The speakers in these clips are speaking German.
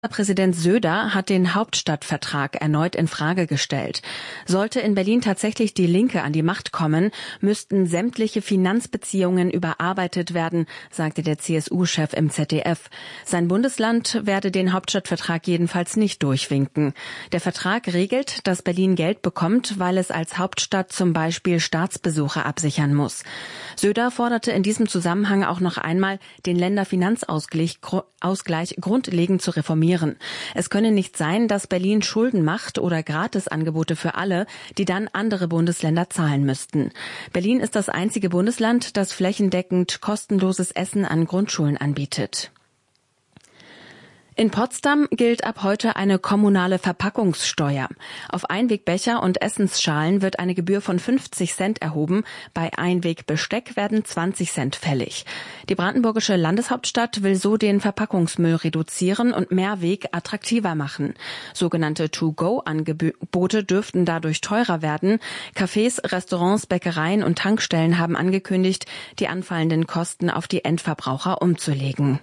Präsident Söder hat den Hauptstadtvertrag erneut in Frage gestellt. Sollte in Berlin tatsächlich die Linke an die Macht kommen, müssten sämtliche Finanzbeziehungen überarbeitet werden, sagte der CSU-Chef im ZDF. Sein Bundesland werde den Hauptstadtvertrag jedenfalls nicht durchwinken. Der Vertrag regelt, dass Berlin Geld bekommt, weil es als Hauptstadt zum Beispiel Staatsbesuche absichern muss. Söder forderte in diesem Zusammenhang auch noch einmal, den Länderfinanzausgleich grundlegend zu reformieren. Es könne nicht sein, dass Berlin Schulden macht oder Gratisangebote für alle, die dann andere Bundesländer zahlen müssten. Berlin ist das einzige Bundesland, das flächendeckend kostenloses Essen an Grundschulen anbietet. In Potsdam gilt ab heute eine kommunale Verpackungssteuer. Auf Einwegbecher und Essensschalen wird eine Gebühr von 50 Cent erhoben, bei Einwegbesteck werden 20 Cent fällig. Die brandenburgische Landeshauptstadt will so den Verpackungsmüll reduzieren und Mehrweg attraktiver machen. Sogenannte To-Go-Angebote dürften dadurch teurer werden. Cafés, Restaurants, Bäckereien und Tankstellen haben angekündigt, die anfallenden Kosten auf die Endverbraucher umzulegen.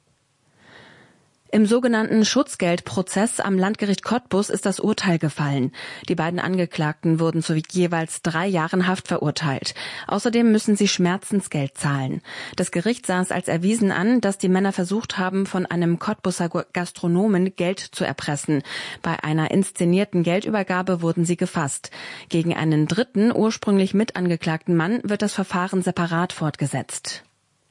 Im sogenannten Schutzgeldprozess am Landgericht Cottbus ist das Urteil gefallen. Die beiden Angeklagten wurden zu jeweils 3 Jahren Haft verurteilt. Außerdem müssen sie Schmerzensgeld zahlen. Das Gericht sah es als erwiesen an, dass die Männer versucht haben, von einem Cottbuser Gastronomen Geld zu erpressen. Bei einer inszenierten Geldübergabe wurden sie gefasst. Gegen einen dritten, ursprünglich mitangeklagten Mann wird das Verfahren separat fortgesetzt.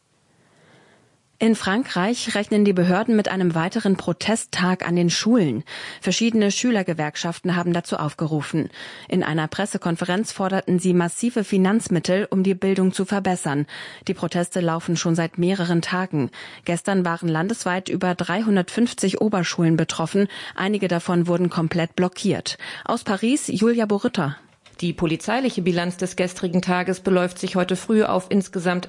In Frankreich rechnen die Behörden mit einem weiteren Protesttag an den Schulen. Verschiedene Schülergewerkschaften haben dazu aufgerufen. In einer Pressekonferenz forderten sie massive Finanzmittel, um die Bildung zu verbessern. Die Proteste laufen schon seit mehreren Tagen. Gestern waren landesweit über 350 Oberschulen betroffen. Einige davon wurden komplett blockiert. Aus Paris, Julia Borütter. Die polizeiliche Bilanz des gestrigen Tages beläuft sich heute früh auf insgesamt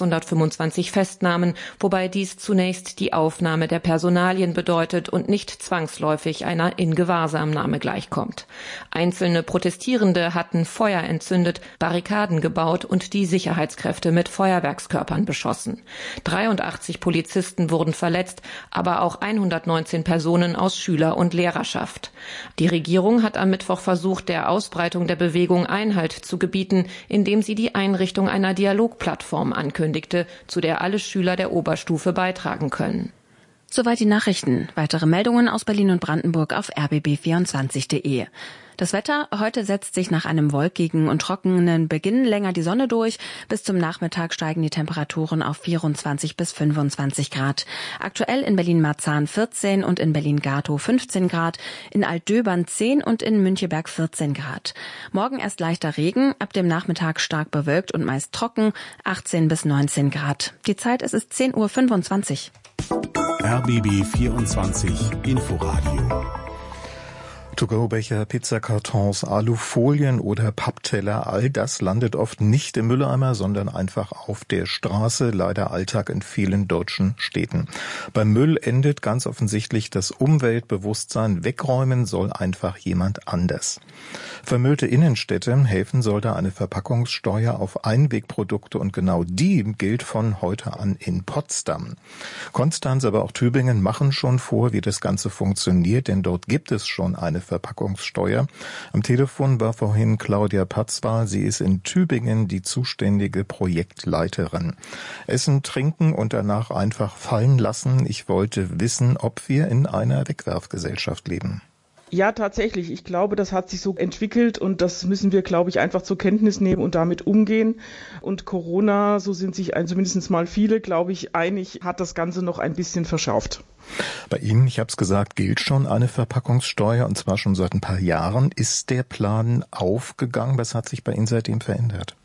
625 Festnahmen, wobei dies zunächst die Aufnahme der Personalien bedeutet und nicht zwangsläufig einer Ingewahrsamnahme gleichkommt. Einzelne Protestierende hatten Feuer entzündet, Barrikaden gebaut und die Sicherheitskräfte mit Feuerwerkskörpern beschossen. 83 Polizisten wurden verletzt, aber auch 119 Personen aus Schüler- und Lehrerschaft. Die Regierung hat am Mittwoch versucht, der Ausbreitung der Bewegung Einhalt zu gebieten, indem sie die Einrichtung einer Dialogplattform ankündigte, zu der alle Schüler der Oberstufe beitragen können. Soweit die Nachrichten. Weitere Meldungen aus Berlin und Brandenburg auf rbb24.de. Das Wetter: Heute setzt sich nach einem wolkigen und trockenen Beginn länger die Sonne durch. Bis zum Nachmittag steigen die Temperaturen auf 24 bis 25 Grad. Aktuell in Berlin-Marzahn 14 und in Berlin-Gatow 15 Grad, in Altdöbern 10 und in Müncheberg 14 Grad. Morgen erst leichter Regen, ab dem Nachmittag stark bewölkt und meist trocken, 18 bis 19 Grad. Die Zeit, es ist 10:25 Uhr. RBB 24 Inforadio. To-go-Becher, Pizzakartons, Alufolien oder Pappteller, all das landet oft nicht im Mülleimer, sondern einfach auf der Straße, leider Alltag in vielen deutschen Städten. Beim Müll endet ganz offensichtlich das Umweltbewusstsein. Wegräumen soll einfach jemand anders. Vermüllte Innenstädte helfen sollte eine Verpackungssteuer auf Einwegprodukte und genau die gilt von heute an in Potsdam. Konstanz, aber auch Tübingen machen schon vor, wie das Ganze funktioniert, denn dort gibt es schon eine Verpackungssteuer. Am Telefon war vorhin Claudia Patzwar. Sie ist in Tübingen die zuständige Projektleiterin. Essen, trinken und danach einfach fallen lassen. Ich wollte wissen, ob wir in einer Wegwerfgesellschaft leben. Ja, tatsächlich. Ich glaube, das hat sich so entwickelt und das müssen wir, glaube ich, einfach zur Kenntnis nehmen und damit umgehen. Und Corona, so sind sich zumindest mal viele, glaube ich, einig, hat das Ganze noch ein bisschen verschärft. Bei Ihnen, ich habe es gesagt, gilt schon eine Verpackungssteuer und zwar schon seit ein paar Jahren. Ist der Plan aufgegangen? Was hat sich bei Ihnen seitdem verändert?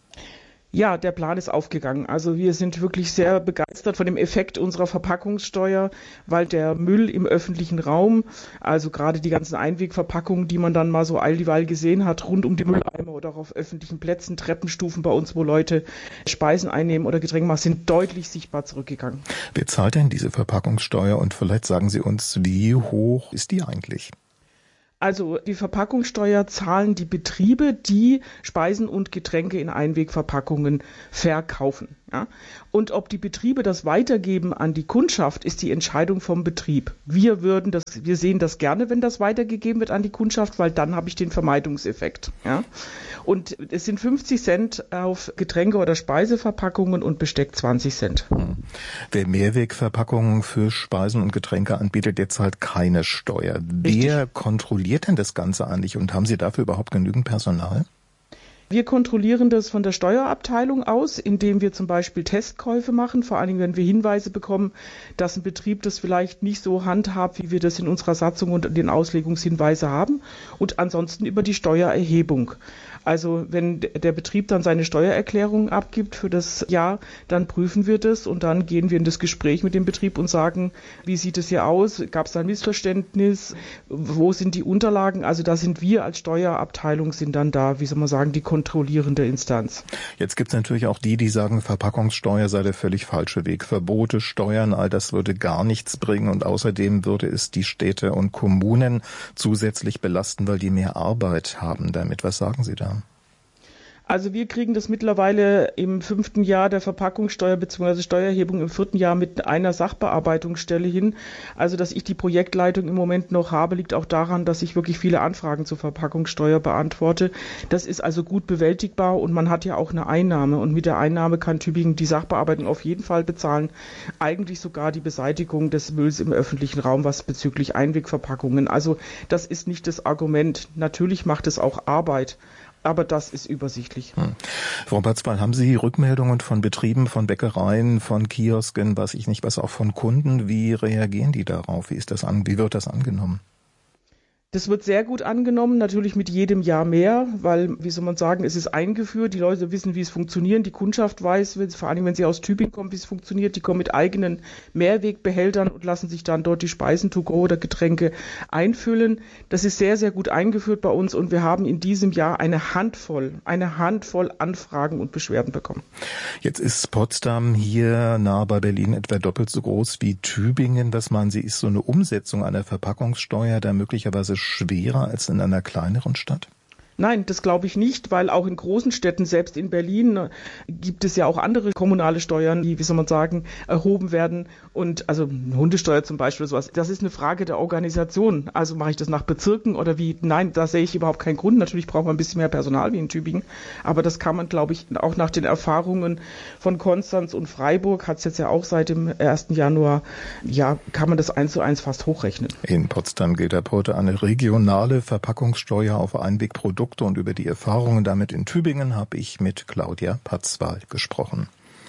Ja, der Plan ist aufgegangen. Also wir sind wirklich sehr begeistert von dem Effekt unserer Verpackungssteuer, weil der Müll im öffentlichen Raum, also gerade die ganzen Einwegverpackungen, die man dann mal so all dieweil gesehen hat, rund um die Mülleimer oder auch auf öffentlichen Plätzen, Treppenstufen bei uns, wo Leute Speisen einnehmen oder Getränke machen, sind deutlich sichtbar zurückgegangen. Wer zahlt denn diese Verpackungssteuer und vielleicht sagen Sie uns, wie hoch ist die eigentlich? Also die Verpackungssteuer zahlen die Betriebe, die Speisen und Getränke in Einwegverpackungen verkaufen. Ja? Und ob die Betriebe das weitergeben an die Kundschaft, ist die Entscheidung vom Betrieb. Wir sehen das gerne, wenn das weitergegeben wird an die Kundschaft, weil dann habe ich den Vermeidungseffekt. Ja? Und es sind 50 Cent auf Getränke oder Speiseverpackungen und Besteck 20 Cent. Wer Mehrwegverpackungen für Speisen und Getränke anbietet, der zahlt keine Steuer. Richtig. Wer kontrolliert denn das Ganze eigentlich und haben Sie dafür überhaupt genügend Personal? Wir kontrollieren das von der Steuerabteilung aus, indem wir zum Beispiel Testkäufe machen, vor allen Dingen, wenn wir Hinweise bekommen, dass ein Betrieb das vielleicht nicht so handhabt, wie wir das in unserer Satzung und den Auslegungshinweise haben, und ansonsten über die Steuererhebung. Also wenn der Betrieb dann seine Steuererklärung abgibt für das Jahr, dann prüfen wir das und dann gehen wir in das Gespräch mit dem Betrieb und sagen, wie sieht es hier aus? Gab es da ein Missverständnis? Wo sind die Unterlagen? Also da sind wir als Steuerabteilung sind dann da, wie soll man sagen, die kontrollierende Instanz. Jetzt gibt es natürlich auch die sagen, Verpackungssteuer sei der völlig falsche Weg. Verbote, Steuern, all das würde gar nichts bringen und außerdem würde es die Städte und Kommunen zusätzlich belasten, weil die mehr Arbeit haben damit. Was sagen Sie da? Also wir kriegen das mittlerweile im 5. Jahr der Verpackungssteuer bzw. Steuererhebung im 4. Jahr mit einer Sachbearbeitungsstelle hin. Also dass ich die Projektleitung im Moment noch habe, liegt auch daran, dass ich wirklich viele Anfragen zur Verpackungssteuer beantworte. Das ist also gut bewältigbar und man hat ja auch eine Einnahme. Und mit der Einnahme kann Tübingen die Sachbearbeitung auf jeden Fall bezahlen. Eigentlich sogar die Beseitigung des Mülls im öffentlichen Raum, was bezüglich Einwegverpackungen. Also das ist nicht das Argument. Natürlich macht es auch Arbeit. Aber das ist übersichtlich. Frau Batzwal, haben Sie Rückmeldungen von Betrieben, von Bäckereien, von Kiosken, weiß ich nicht was, auch von Kunden? Wie reagieren die darauf? Wie wird das angenommen? Das wird sehr gut angenommen, natürlich mit jedem Jahr mehr, weil, wie soll man sagen, es ist eingeführt, die Leute wissen, wie es funktioniert, die Kundschaft weiß, vor allem wenn sie aus Tübingen kommen, wie es funktioniert, die kommen mit eigenen Mehrwegbehältern und lassen sich dann dort die Speisen to go oder Getränke einfüllen. Das ist sehr, sehr gut eingeführt bei uns und wir haben in diesem Jahr eine Handvoll Anfragen und Beschwerden bekommen. Jetzt ist Potsdam hier nahe bei Berlin etwa doppelt so groß wie Tübingen. Was meinen Sie, ist so eine Umsetzung einer Verpackungssteuer da möglicherweise schwerer als in einer kleineren Stadt? Nein, das glaube ich nicht, weil auch in großen Städten, selbst in Berlin, gibt es ja auch andere kommunale Steuern, die, wie soll man sagen, erhoben werden. Und also eine Hundesteuer zum Beispiel, sowas. Das ist eine Frage der Organisation. Also mache ich das nach Bezirken oder wie? Nein, da sehe ich überhaupt keinen Grund. Natürlich braucht man ein bisschen mehr Personal wie in Tübingen. Aber das kann man, glaube ich, auch nach den Erfahrungen von Konstanz und Freiburg, hat es jetzt ja auch seit dem 1. Januar, ja, kann man das 1:1 fast hochrechnen. In Potsdam gilt ab heute eine regionale Verpackungssteuer auf Einwegprodukte. Und über die Erfahrungen damit in Tübingen habe ich mit Claudia Patzwal gesprochen.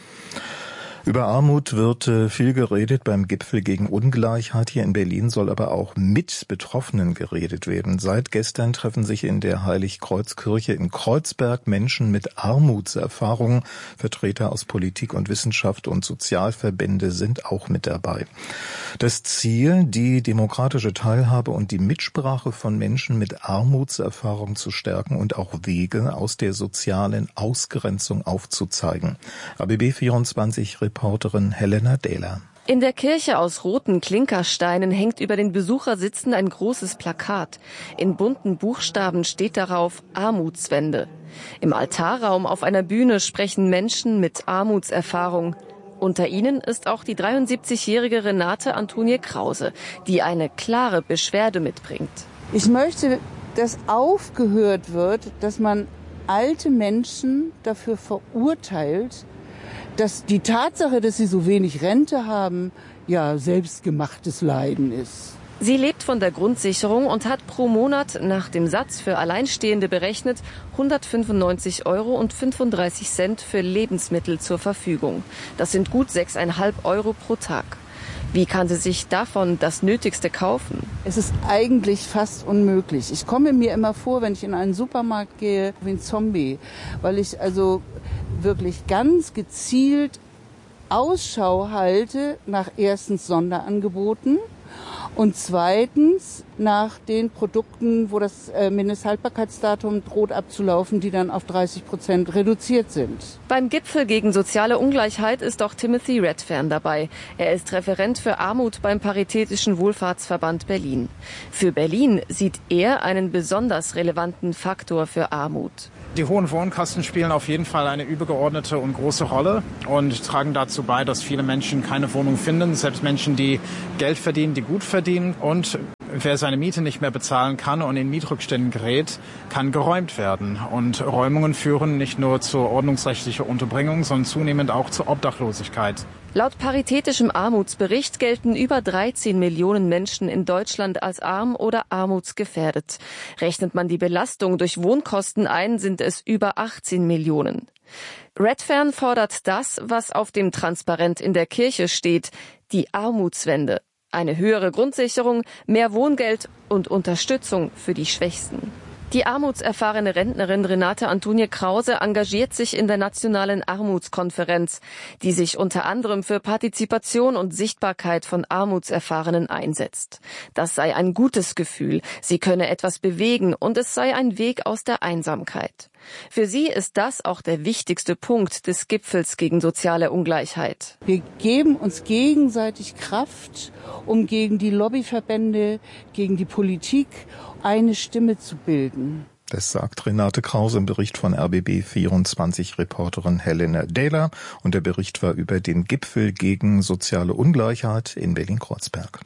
Über Armut wird viel geredet beim Gipfel gegen Ungleichheit. Hier in Berlin soll aber auch mit Betroffenen geredet werden. Seit gestern treffen sich in der Heiligkreuzkirche in Kreuzberg Menschen mit Armutserfahrung. Vertreter aus Politik und Wissenschaft und Sozialverbände sind auch mit dabei. Das Ziel, die demokratische Teilhabe und die Mitsprache von Menschen mit Armutserfahrung zu stärken und auch Wege aus der sozialen Ausgrenzung aufzuzeigen. ABB 24 Reporterin Helena Dehler. In der Kirche aus roten Klinkersteinen hängt über den Besuchersitzen ein großes Plakat. In bunten Buchstaben steht darauf Armutswende. Im Altarraum auf einer Bühne sprechen Menschen mit Armutserfahrung. Unter ihnen ist auch die 73-jährige Renate Antonie Krause, die eine klare Beschwerde mitbringt. Ich möchte, dass aufgehört wird, dass man alte Menschen dafür verurteilt, dass die Tatsache, dass sie so wenig Rente haben, ja selbstgemachtes Leiden ist. Sie lebt von der Grundsicherung und hat pro Monat nach dem Satz für Alleinstehende berechnet 195,35 € für Lebensmittel zur Verfügung. Das sind gut 6,5 € pro Tag. Wie kann sie sich davon das Nötigste kaufen? Es ist eigentlich fast unmöglich. Ich komme mir immer vor, wenn ich in einen Supermarkt gehe, wie ein Zombie, weil ich also wirklich ganz gezielt Ausschau halte nach erstens Sonderangeboten Und zweitens nach den Produkten, wo das Mindesthaltbarkeitsdatum droht abzulaufen, die dann auf 30% reduziert sind. Beim Gipfel gegen soziale Ungleichheit ist auch Timothy Redfern dabei. Er ist Referent für Armut beim Paritätischen Wohlfahrtsverband Berlin. Für Berlin sieht er einen besonders relevanten Faktor für Armut. Die hohen Wohnkosten spielen auf jeden Fall eine übergeordnete und große Rolle und tragen dazu bei, dass viele Menschen keine Wohnung finden, selbst Menschen, die Geld verdienen, die gut verdienen. Und wer seine Miete nicht mehr bezahlen kann und in Mietrückständen gerät, kann geräumt werden. Und Räumungen führen nicht nur zur ordnungsrechtlichen Unterbringung, sondern zunehmend auch zur Obdachlosigkeit. Laut Paritätischem Armutsbericht gelten über 13 Millionen Menschen in Deutschland als arm oder armutsgefährdet. Rechnet man die Belastung durch Wohnkosten ein, sind es über 18 Millionen. Redfern fordert das, was auf dem Transparent in der Kirche steht, die Armutswende. Eine höhere Grundsicherung, mehr Wohngeld und Unterstützung für die Schwächsten. Die armutserfahrene Rentnerin Renate Antonie Krause engagiert sich in der Nationalen Armutskonferenz, die sich unter anderem für Partizipation und Sichtbarkeit von Armutserfahrenen einsetzt. Das sei ein gutes Gefühl, sie könne etwas bewegen und es sei ein Weg aus der Einsamkeit. Für sie ist das auch der wichtigste Punkt des Gipfels gegen soziale Ungleichheit. Wir geben uns gegenseitig Kraft, um gegen die Lobbyverbände, gegen die Politik eine Stimme zu bilden. Das sagt Renate Krause im Bericht von RBB24-Reporterin Helene Dehler. Und der Bericht war über den Gipfel gegen soziale Ungleichheit in Berlin-Kreuzberg.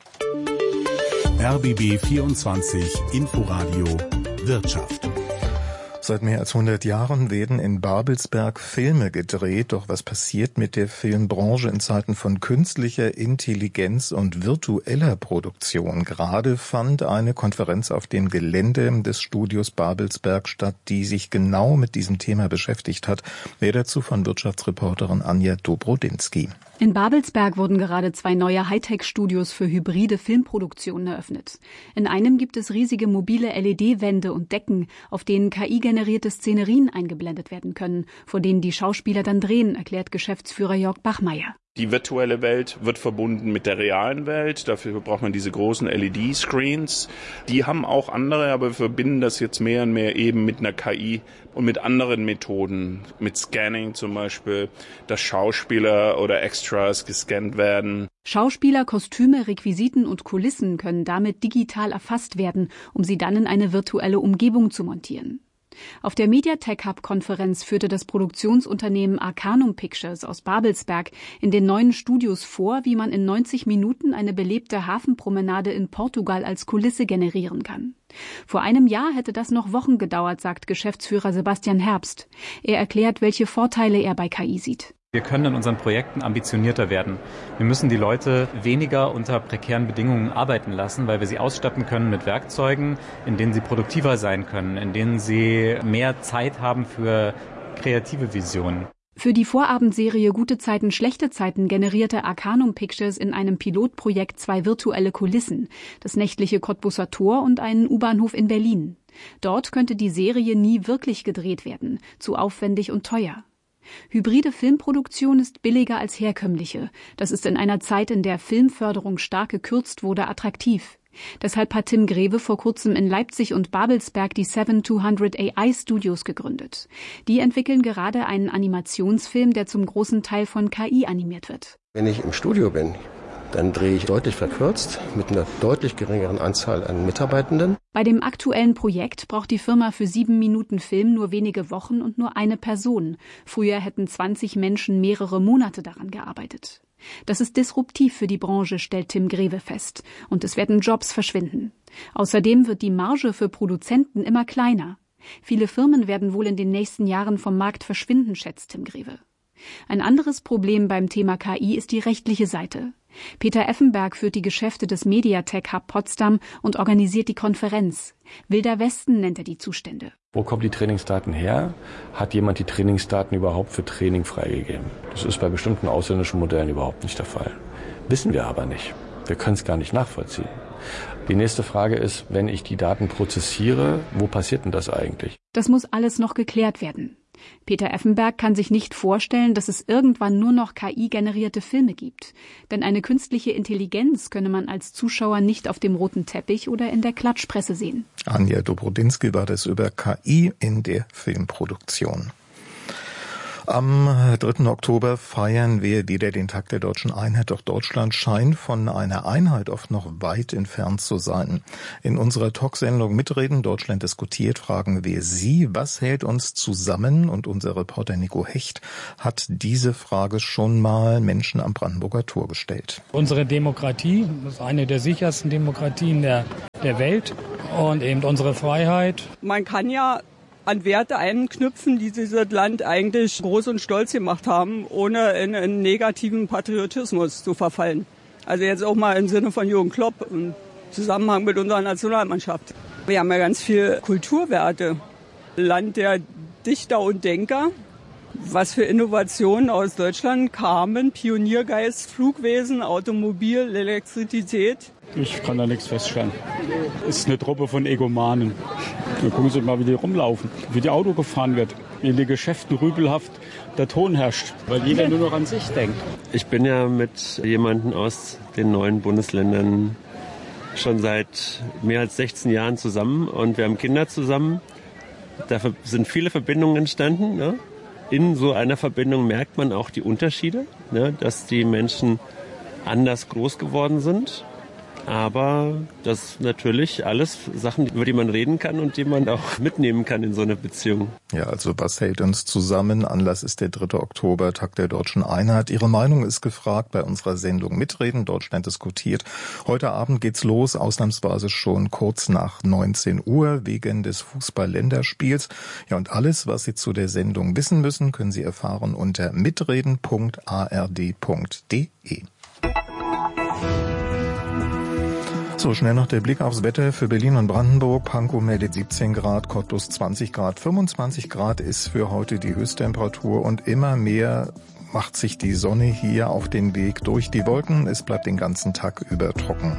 RBB24 Inforadio Wirtschaft. Seit mehr als 100 Jahren werden in Babelsberg Filme gedreht. Doch was passiert mit der Filmbranche in Zeiten von künstlicher Intelligenz und virtueller Produktion? Gerade fand eine Konferenz auf dem Gelände des Studios Babelsberg statt, die sich genau mit diesem Thema beschäftigt hat. Mehr dazu von Wirtschaftsreporterin Anja Dobrodinsky. In Babelsberg wurden gerade 2 neue Hightech-Studios für hybride Filmproduktionen eröffnet. In einem gibt es riesige mobile LED-Wände und Decken, auf denen KI-generierte Szenerien eingeblendet werden können, vor denen die Schauspieler dann drehen, erklärt Geschäftsführer Jörg Bachmeier. Die virtuelle Welt wird verbunden mit der realen Welt. Dafür braucht man diese großen LED-Screens. Die haben auch andere, aber wir verbinden das jetzt mehr und mehr eben mit einer KI und mit anderen Methoden. Mit Scanning zum Beispiel, dass Schauspieler oder Extras gescannt werden. Schauspieler, Kostüme, Requisiten und Kulissen können damit digital erfasst werden, um sie dann in eine virtuelle Umgebung zu montieren. Auf der MediaTek-Hub-Konferenz führte das Produktionsunternehmen Arcanum Pictures aus Babelsberg in den neuen Studios vor, wie man in 90 Minuten eine belebte Hafenpromenade in Portugal als Kulisse generieren kann. Vor einem Jahr hätte das noch Wochen gedauert, sagt Geschäftsführer Sebastian Herbst. Er erklärt, welche Vorteile er bei KI sieht. Wir können in unseren Projekten ambitionierter werden. Wir müssen die Leute weniger unter prekären Bedingungen arbeiten lassen, weil wir sie ausstatten können mit Werkzeugen, in denen sie produktiver sein können, in denen sie mehr Zeit haben für kreative Visionen. Für die Vorabendserie Gute Zeiten, schlechte Zeiten generierte Arcanum Pictures in einem Pilotprojekt 2 virtuelle Kulissen, das nächtliche Cottbuser Tor und einen U-Bahnhof in Berlin. Dort könnte die Serie nie wirklich gedreht werden, zu aufwendig und teuer. Hybride Filmproduktion ist billiger als herkömmliche. Das ist in einer Zeit, in der Filmförderung stark gekürzt wurde, attraktiv. Deshalb hat Tim Greve vor kurzem in Leipzig und Babelsberg die 7200 AI Studios gegründet. Die entwickeln gerade einen Animationsfilm, der zum großen Teil von KI animiert wird. Wenn ich im Studio bin, dann drehe ich deutlich verkürzt mit einer deutlich geringeren Anzahl an Mitarbeitenden. Bei dem aktuellen Projekt braucht die Firma für 7 Minuten Film nur wenige Wochen und nur eine Person. Früher hätten 20 Menschen mehrere Monate daran gearbeitet. Das ist disruptiv für die Branche, stellt Tim Greve fest. Und es werden Jobs verschwinden. Außerdem wird die Marge für Produzenten immer kleiner. Viele Firmen werden wohl in den nächsten Jahren vom Markt verschwinden, schätzt Tim Greve. Ein anderes Problem beim Thema KI ist die rechtliche Seite. Peter Effenberg führt die Geschäfte des MediaTek Hub Potsdam und organisiert die Konferenz. Wilder Westen nennt er die Zustände. Wo kommen die Trainingsdaten her? Hat jemand die Trainingsdaten überhaupt für Training freigegeben? Das ist bei bestimmten ausländischen Modellen überhaupt nicht der Fall. Wissen wir aber nicht. Wir können es gar nicht nachvollziehen. Die nächste Frage ist, wenn ich die Daten prozessiere, wo passiert denn das eigentlich? Das muss alles noch geklärt werden. Peter Effenberg kann sich nicht vorstellen, dass es irgendwann nur noch KI-generierte Filme gibt. Denn eine künstliche Intelligenz könne man als Zuschauer nicht auf dem roten Teppich oder in der Klatschpresse sehen. Anja Dobrodinsky war das über KI in der Filmproduktion. Am 3. Oktober feiern wir wieder den Tag der deutschen Einheit, doch Deutschland scheint von einer Einheit oft noch weit entfernt zu sein. In unserer Talksendung Mitreden, Deutschland diskutiert, fragen wir Sie, was hält uns zusammen? Und unser Reporter Nico Hecht hat diese Frage schon mal Menschen am Brandenburger Tor gestellt. Unsere Demokratie ist eine der sichersten Demokratien der Welt und eben unsere Freiheit. Man kann ja an Werte einknüpfen, die dieses Land eigentlich groß und stolz gemacht haben, ohne in einen negativen Patriotismus zu verfallen. Also jetzt auch mal im Sinne von Jürgen Klopp im Zusammenhang mit unserer Nationalmannschaft. Wir haben ja ganz viel Kulturwerte. Land der Dichter und Denker. Was für Innovationen aus Deutschland kamen. Pioniergeist, Flugwesen, Automobil, Elektrizität. Ich kann da nichts feststellen. Es ist eine Truppe von Egomanen. Da gucken Sie mal, wie die rumlaufen, wie die Auto gefahren wird, wie in den Geschäften rübelhaft der Ton herrscht, weil jeder nur noch an sich denkt. Ich bin ja mit jemandem aus den neuen Bundesländern schon seit mehr als 16 Jahren zusammen und wir haben Kinder zusammen. Da sind viele Verbindungen entstanden. Ne? In so einer Verbindung merkt man auch die Unterschiede, ne? Dass die Menschen anders groß geworden sind. Aber das sind natürlich alles Sachen, über die man reden kann und die man auch mitnehmen kann in so einer Beziehung. Ja, also was hält uns zusammen? Anlass ist der 3. Oktober, Tag der deutschen Einheit. Ihre Meinung ist gefragt bei unserer Sendung Mitreden, Deutschland diskutiert. Heute Abend geht's los, ausnahmsweise schon kurz nach 19 Uhr wegen des Fußball-Länderspiels. Ja, und alles, was Sie zu der Sendung wissen müssen, können Sie erfahren unter mitreden.ard.de. So, schnell noch der Blick aufs Wetter für Berlin und Brandenburg. Pankow meldet 17 Grad, Cottbus 20 Grad, 25 Grad ist für heute die Höchsttemperatur und immer mehr macht sich die Sonne hier auf den Weg durch die Wolken. Es bleibt den ganzen Tag über trocken.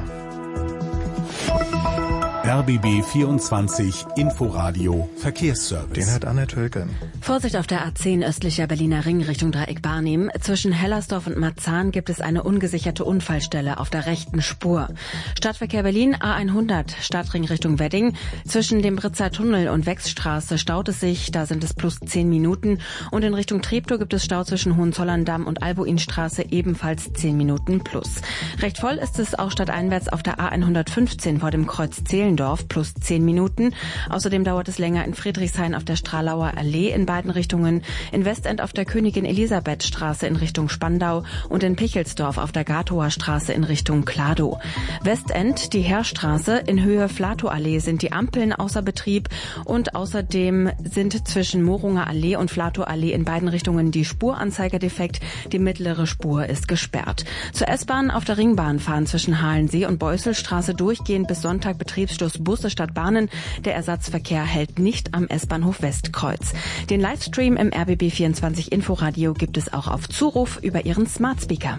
RBB 24 Inforadio Verkehrsservice. Den hat Anna Tölke. Vorsicht auf der A10 östlicher Berliner Ring Richtung Dreieck Barnim. Zwischen Hellersdorf und Marzahn gibt es eine ungesicherte Unfallstelle auf der rechten Spur. Stadtverkehr Berlin A100 Stadtring Richtung Wedding. Zwischen dem Britzer Tunnel und Wechsstraße staut es sich. Da sind es plus 10 Minuten. Und in Richtung Treptow gibt es Stau zwischen Hohenzollern-Damm und Albuinstraße ebenfalls 10 Minuten plus. Recht voll ist es auch stadteinwärts auf der A115 vor dem Kreuz Zehlendorf plus 10 Minuten. Außerdem dauert es länger in Friedrichshain auf der Stralauer Allee in beiden Richtungen, in Westend auf der Königin-Elisabeth-Straße in Richtung Spandau und in Pichelsdorf auf der Gatower Straße in Richtung Kladow. Westend, die Heerstraße, in Höhe Flatow-Allee sind die Ampeln außer Betrieb und außerdem sind zwischen Morunger Allee und Flatow-Allee in beiden Richtungen die Spuranzeiger defekt. Die mittlere Spur ist gesperrt. Zur S-Bahn auf der Ringbahn fahren zwischen Halensee und Beusselstraße durchgehend bis Sonntag Betriebsschluss Busse statt Bahnen. Der Ersatzverkehr hält nicht am S-Bahnhof Westkreuz. Den Livestream im RBB 24 Inforadio gibt es auch auf Zuruf über Ihren Smart Speaker.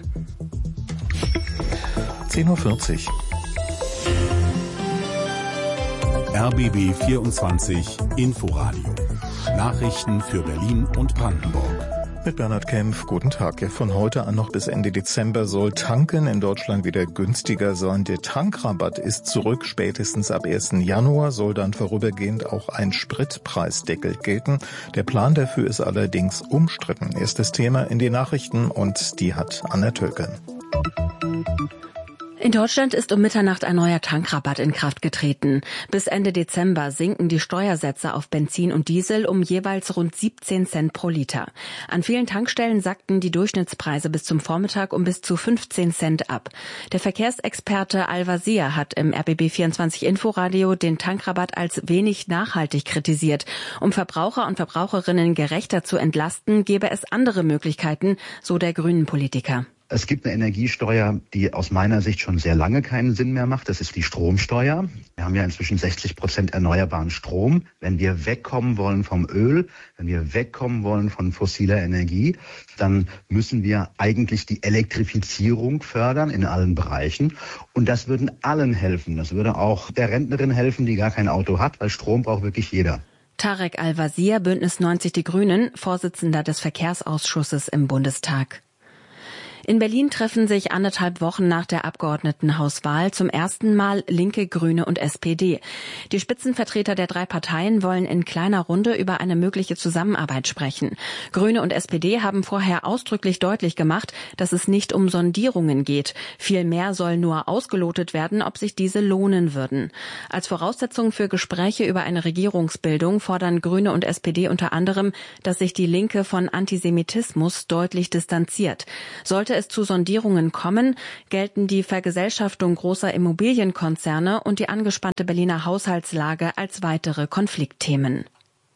10:40 Uhr. RBB 24 Inforadio. Nachrichten für Berlin und Brandenburg. Mit Bernhard Kempf, guten Tag. Ja, von heute an noch bis Ende Dezember soll Tanken in Deutschland wieder günstiger sein. Der Tankrabatt ist zurück. Spätestens ab 1. Januar soll dann vorübergehend auch ein Spritpreisdeckel gelten. Der Plan dafür ist allerdings umstritten. Erstes Thema in den Nachrichten und die hat Anna Tölke. In Deutschland ist um Mitternacht ein neuer Tankrabatt in Kraft getreten. Bis Ende Dezember sinken die Steuersätze auf Benzin und Diesel um jeweils rund 17 Cent pro Liter. An vielen Tankstellen sackten die Durchschnittspreise bis zum Vormittag um bis zu 15 Cent ab. Der Verkehrsexperte Al-Wazir hat im RBB 24 Inforadio den Tankrabatt als wenig nachhaltig kritisiert. Um Verbraucher und Verbraucherinnen gerechter zu entlasten, gäbe es andere Möglichkeiten, so der Grünen-Politiker. Es gibt eine Energiesteuer, die aus meiner Sicht schon sehr lange keinen Sinn mehr macht. Das ist die Stromsteuer. Wir haben ja inzwischen 60% erneuerbaren Strom. Wenn wir wegkommen wollen vom Öl, wenn wir wegkommen wollen von fossiler Energie, dann müssen wir eigentlich die Elektrifizierung fördern in allen Bereichen. Und das würden allen helfen. Das würde auch der Rentnerin helfen, die gar kein Auto hat, weil Strom braucht wirklich jeder. Tarek Al-Wazir, Bündnis 90 Die Grünen, Vorsitzender des Verkehrsausschusses im Bundestag. In Berlin treffen sich 1,5 Wochen nach der Abgeordnetenhauswahl zum ersten Mal Linke, Grüne und SPD. Die Spitzenvertreter der 3 Parteien wollen in kleiner Runde über eine mögliche Zusammenarbeit sprechen. Grüne und SPD haben vorher ausdrücklich deutlich gemacht, dass es nicht um Sondierungen geht. Vielmehr soll nur ausgelotet werden, ob sich diese lohnen würden. Als Voraussetzung für Gespräche über eine Regierungsbildung fordern Grüne und SPD unter anderem, dass sich die Linke von Antisemitismus deutlich distanziert. Sollte es zu Sondierungen kommen, gelten die Vergesellschaftung großer Immobilienkonzerne und die angespannte Berliner Haushaltslage als weitere Konfliktthemen.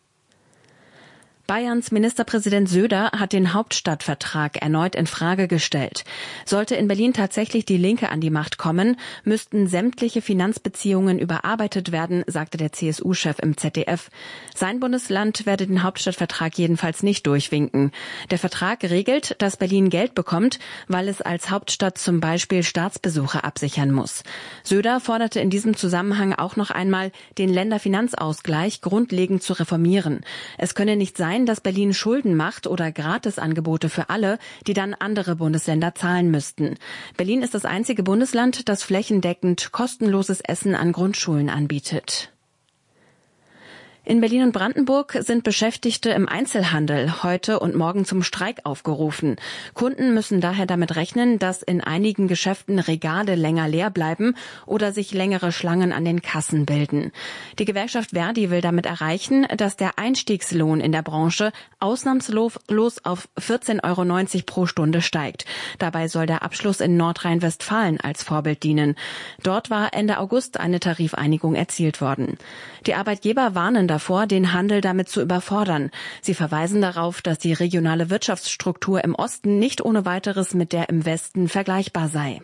Bayerns Ministerpräsident Söder hat den Hauptstadtvertrag erneut in Frage gestellt. Sollte in Berlin tatsächlich die Linke an die Macht kommen, müssten sämtliche Finanzbeziehungen überarbeitet werden, sagte der CSU-Chef im ZDF. Sein Bundesland werde den Hauptstadtvertrag jedenfalls nicht durchwinken. Der Vertrag regelt, dass Berlin Geld bekommt, weil es als Hauptstadt zum Beispiel Staatsbesuche absichern muss. Söder forderte in diesem Zusammenhang auch noch einmal, den Länderfinanzausgleich grundlegend zu reformieren. Es könne nicht sein, dass Berlin Schulden macht oder Gratisangebote für alle, die dann andere Bundesländer zahlen müssten. Berlin ist das einzige Bundesland, das flächendeckend kostenloses Essen an Grundschulen anbietet. In Berlin und Brandenburg sind Beschäftigte im Einzelhandel heute und morgen zum Streik aufgerufen. Kunden müssen daher damit rechnen, dass in einigen Geschäften Regale länger leer bleiben oder sich längere Schlangen an den Kassen bilden. Die Gewerkschaft Verdi will damit erreichen, dass der Einstiegslohn in der Branche ausnahmslos auf 14,90 € pro Stunde steigt. Dabei soll der Abschluss in Nordrhein-Westfalen als Vorbild dienen. Dort war Ende August eine Tarifeinigung erzielt worden. Die Arbeitgeber warnen davor, den Handel damit zu überfordern. Sie verweisen darauf, dass die regionale Wirtschaftsstruktur im Osten nicht ohne weiteres mit der im Westen vergleichbar sei.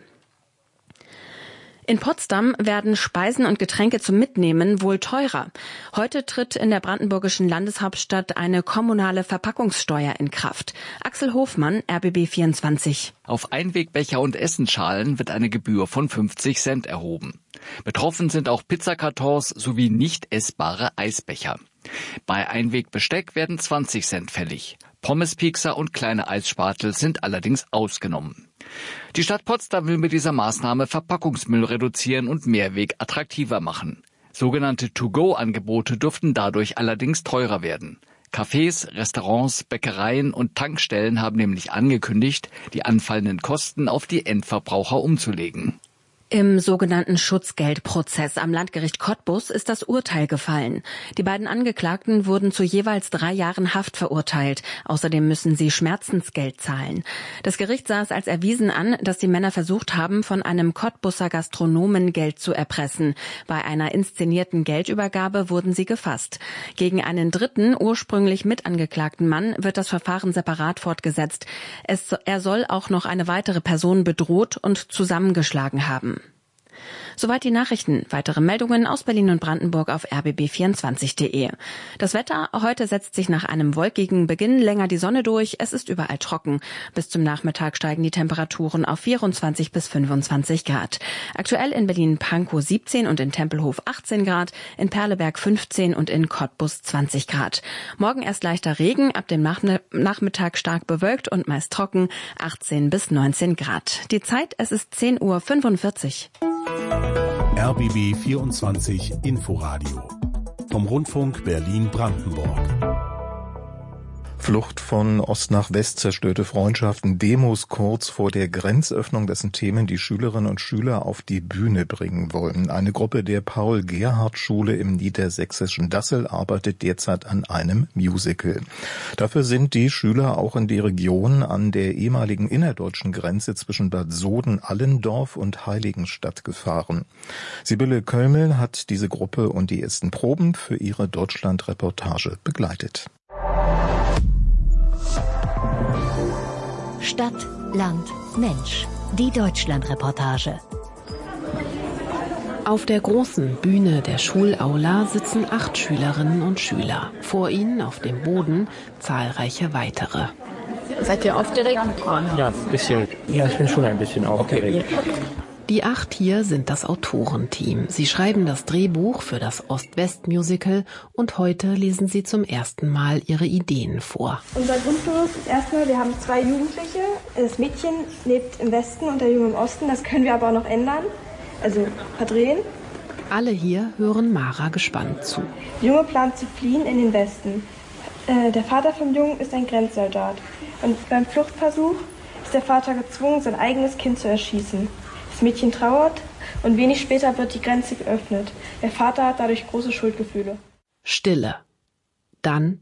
In Potsdam werden Speisen und Getränke zum Mitnehmen wohl teurer. Heute tritt in der brandenburgischen Landeshauptstadt eine kommunale Verpackungssteuer in Kraft. Axel Hofmann, RBB 24. Auf Einwegbecher und Essenschalen wird eine Gebühr von 50 Cent erhoben. Betroffen sind auch Pizzakartons sowie nicht essbare Eisbecher. Bei Einwegbesteck werden 20 Cent fällig. Pommespiekser und kleine Eisspatel sind allerdings ausgenommen. Die Stadt Potsdam will mit dieser Maßnahme Verpackungsmüll reduzieren und Mehrweg attraktiver machen. Sogenannte To-Go-Angebote dürften dadurch allerdings teurer werden. Cafés, Restaurants, Bäckereien und Tankstellen haben nämlich angekündigt, die anfallenden Kosten auf die Endverbraucher umzulegen. Im sogenannten Schutzgeldprozess am Landgericht Cottbus ist das Urteil gefallen. Die beiden Angeklagten wurden zu jeweils 3 Jahren Haft verurteilt. Außerdem müssen sie Schmerzensgeld zahlen. Das Gericht sah es als erwiesen an, dass die Männer versucht haben, von einem Cottbuser Gastronomen Geld zu erpressen. Bei einer inszenierten Geldübergabe wurden sie gefasst. Gegen einen dritten, ursprünglich mitangeklagten Mann wird das Verfahren separat fortgesetzt. Er soll auch noch eine weitere Person bedroht und zusammengeschlagen haben. Soweit die Nachrichten. Weitere Meldungen aus Berlin und Brandenburg auf rbb24.de. Das Wetter: Heute setzt sich nach einem wolkigen Beginn länger die Sonne durch. Es ist überall trocken. Bis zum Nachmittag steigen die Temperaturen auf 24 bis 25 Grad. Aktuell in Berlin-Pankow 17 und in Tempelhof 18 Grad, in Perleberg 15 und in Cottbus 20 Grad. Morgen erst leichter Regen, ab dem Nachmittag stark bewölkt und meist trocken, 18 bis 19 Grad. Die Zeit: es ist 10:45 Uhr. RBB 24 Inforadio vom Rundfunk Berlin-Brandenburg. Flucht von Ost nach West, zerstörte Freundschaften, Demos kurz vor der Grenzöffnung, das sind Themen, die Schülerinnen und Schüler auf die Bühne bringen wollen. Eine Gruppe der Paul-Gerhardt-Schule im niedersächsischen Dassel arbeitet derzeit an einem Musical. Dafür sind die Schüler auch in die Region an der ehemaligen innerdeutschen Grenze zwischen Bad Soden-Allendorf und Heiligenstadt gefahren. Sibylle Kölmel hat diese Gruppe und die ersten Proben für ihre Deutschland-Reportage begleitet. Stadt, Land, Mensch. Die Deutschland-Reportage. Auf der großen Bühne der Schulaula sitzen 8 Schülerinnen und Schüler. Vor ihnen auf dem Boden zahlreiche weitere. Seid ihr aufgeregt? Ja, ein bisschen. Ja, ich bin schon ein bisschen aufgeregt. Die 8 hier sind das Autorenteam. Sie schreiben das Drehbuch für das Ost-West-Musical und heute lesen sie zum ersten Mal ihre Ideen vor. Unser Grundgerüst ist erstmal, wir haben 2 Jugendliche. Das Mädchen lebt im Westen und der Junge im Osten. Das können wir aber auch noch ändern, also verdrehen. Alle hier hören Mara gespannt zu. Der Junge plant zu fliehen in den Westen. Der Vater vom Jungen ist ein Grenzsoldat. Und beim Fluchtversuch ist der Vater gezwungen, sein eigenes Kind zu erschießen. Das Mädchen trauert und wenig später wird die Grenze geöffnet. Der Vater hat dadurch große Schuldgefühle. Stille. Dann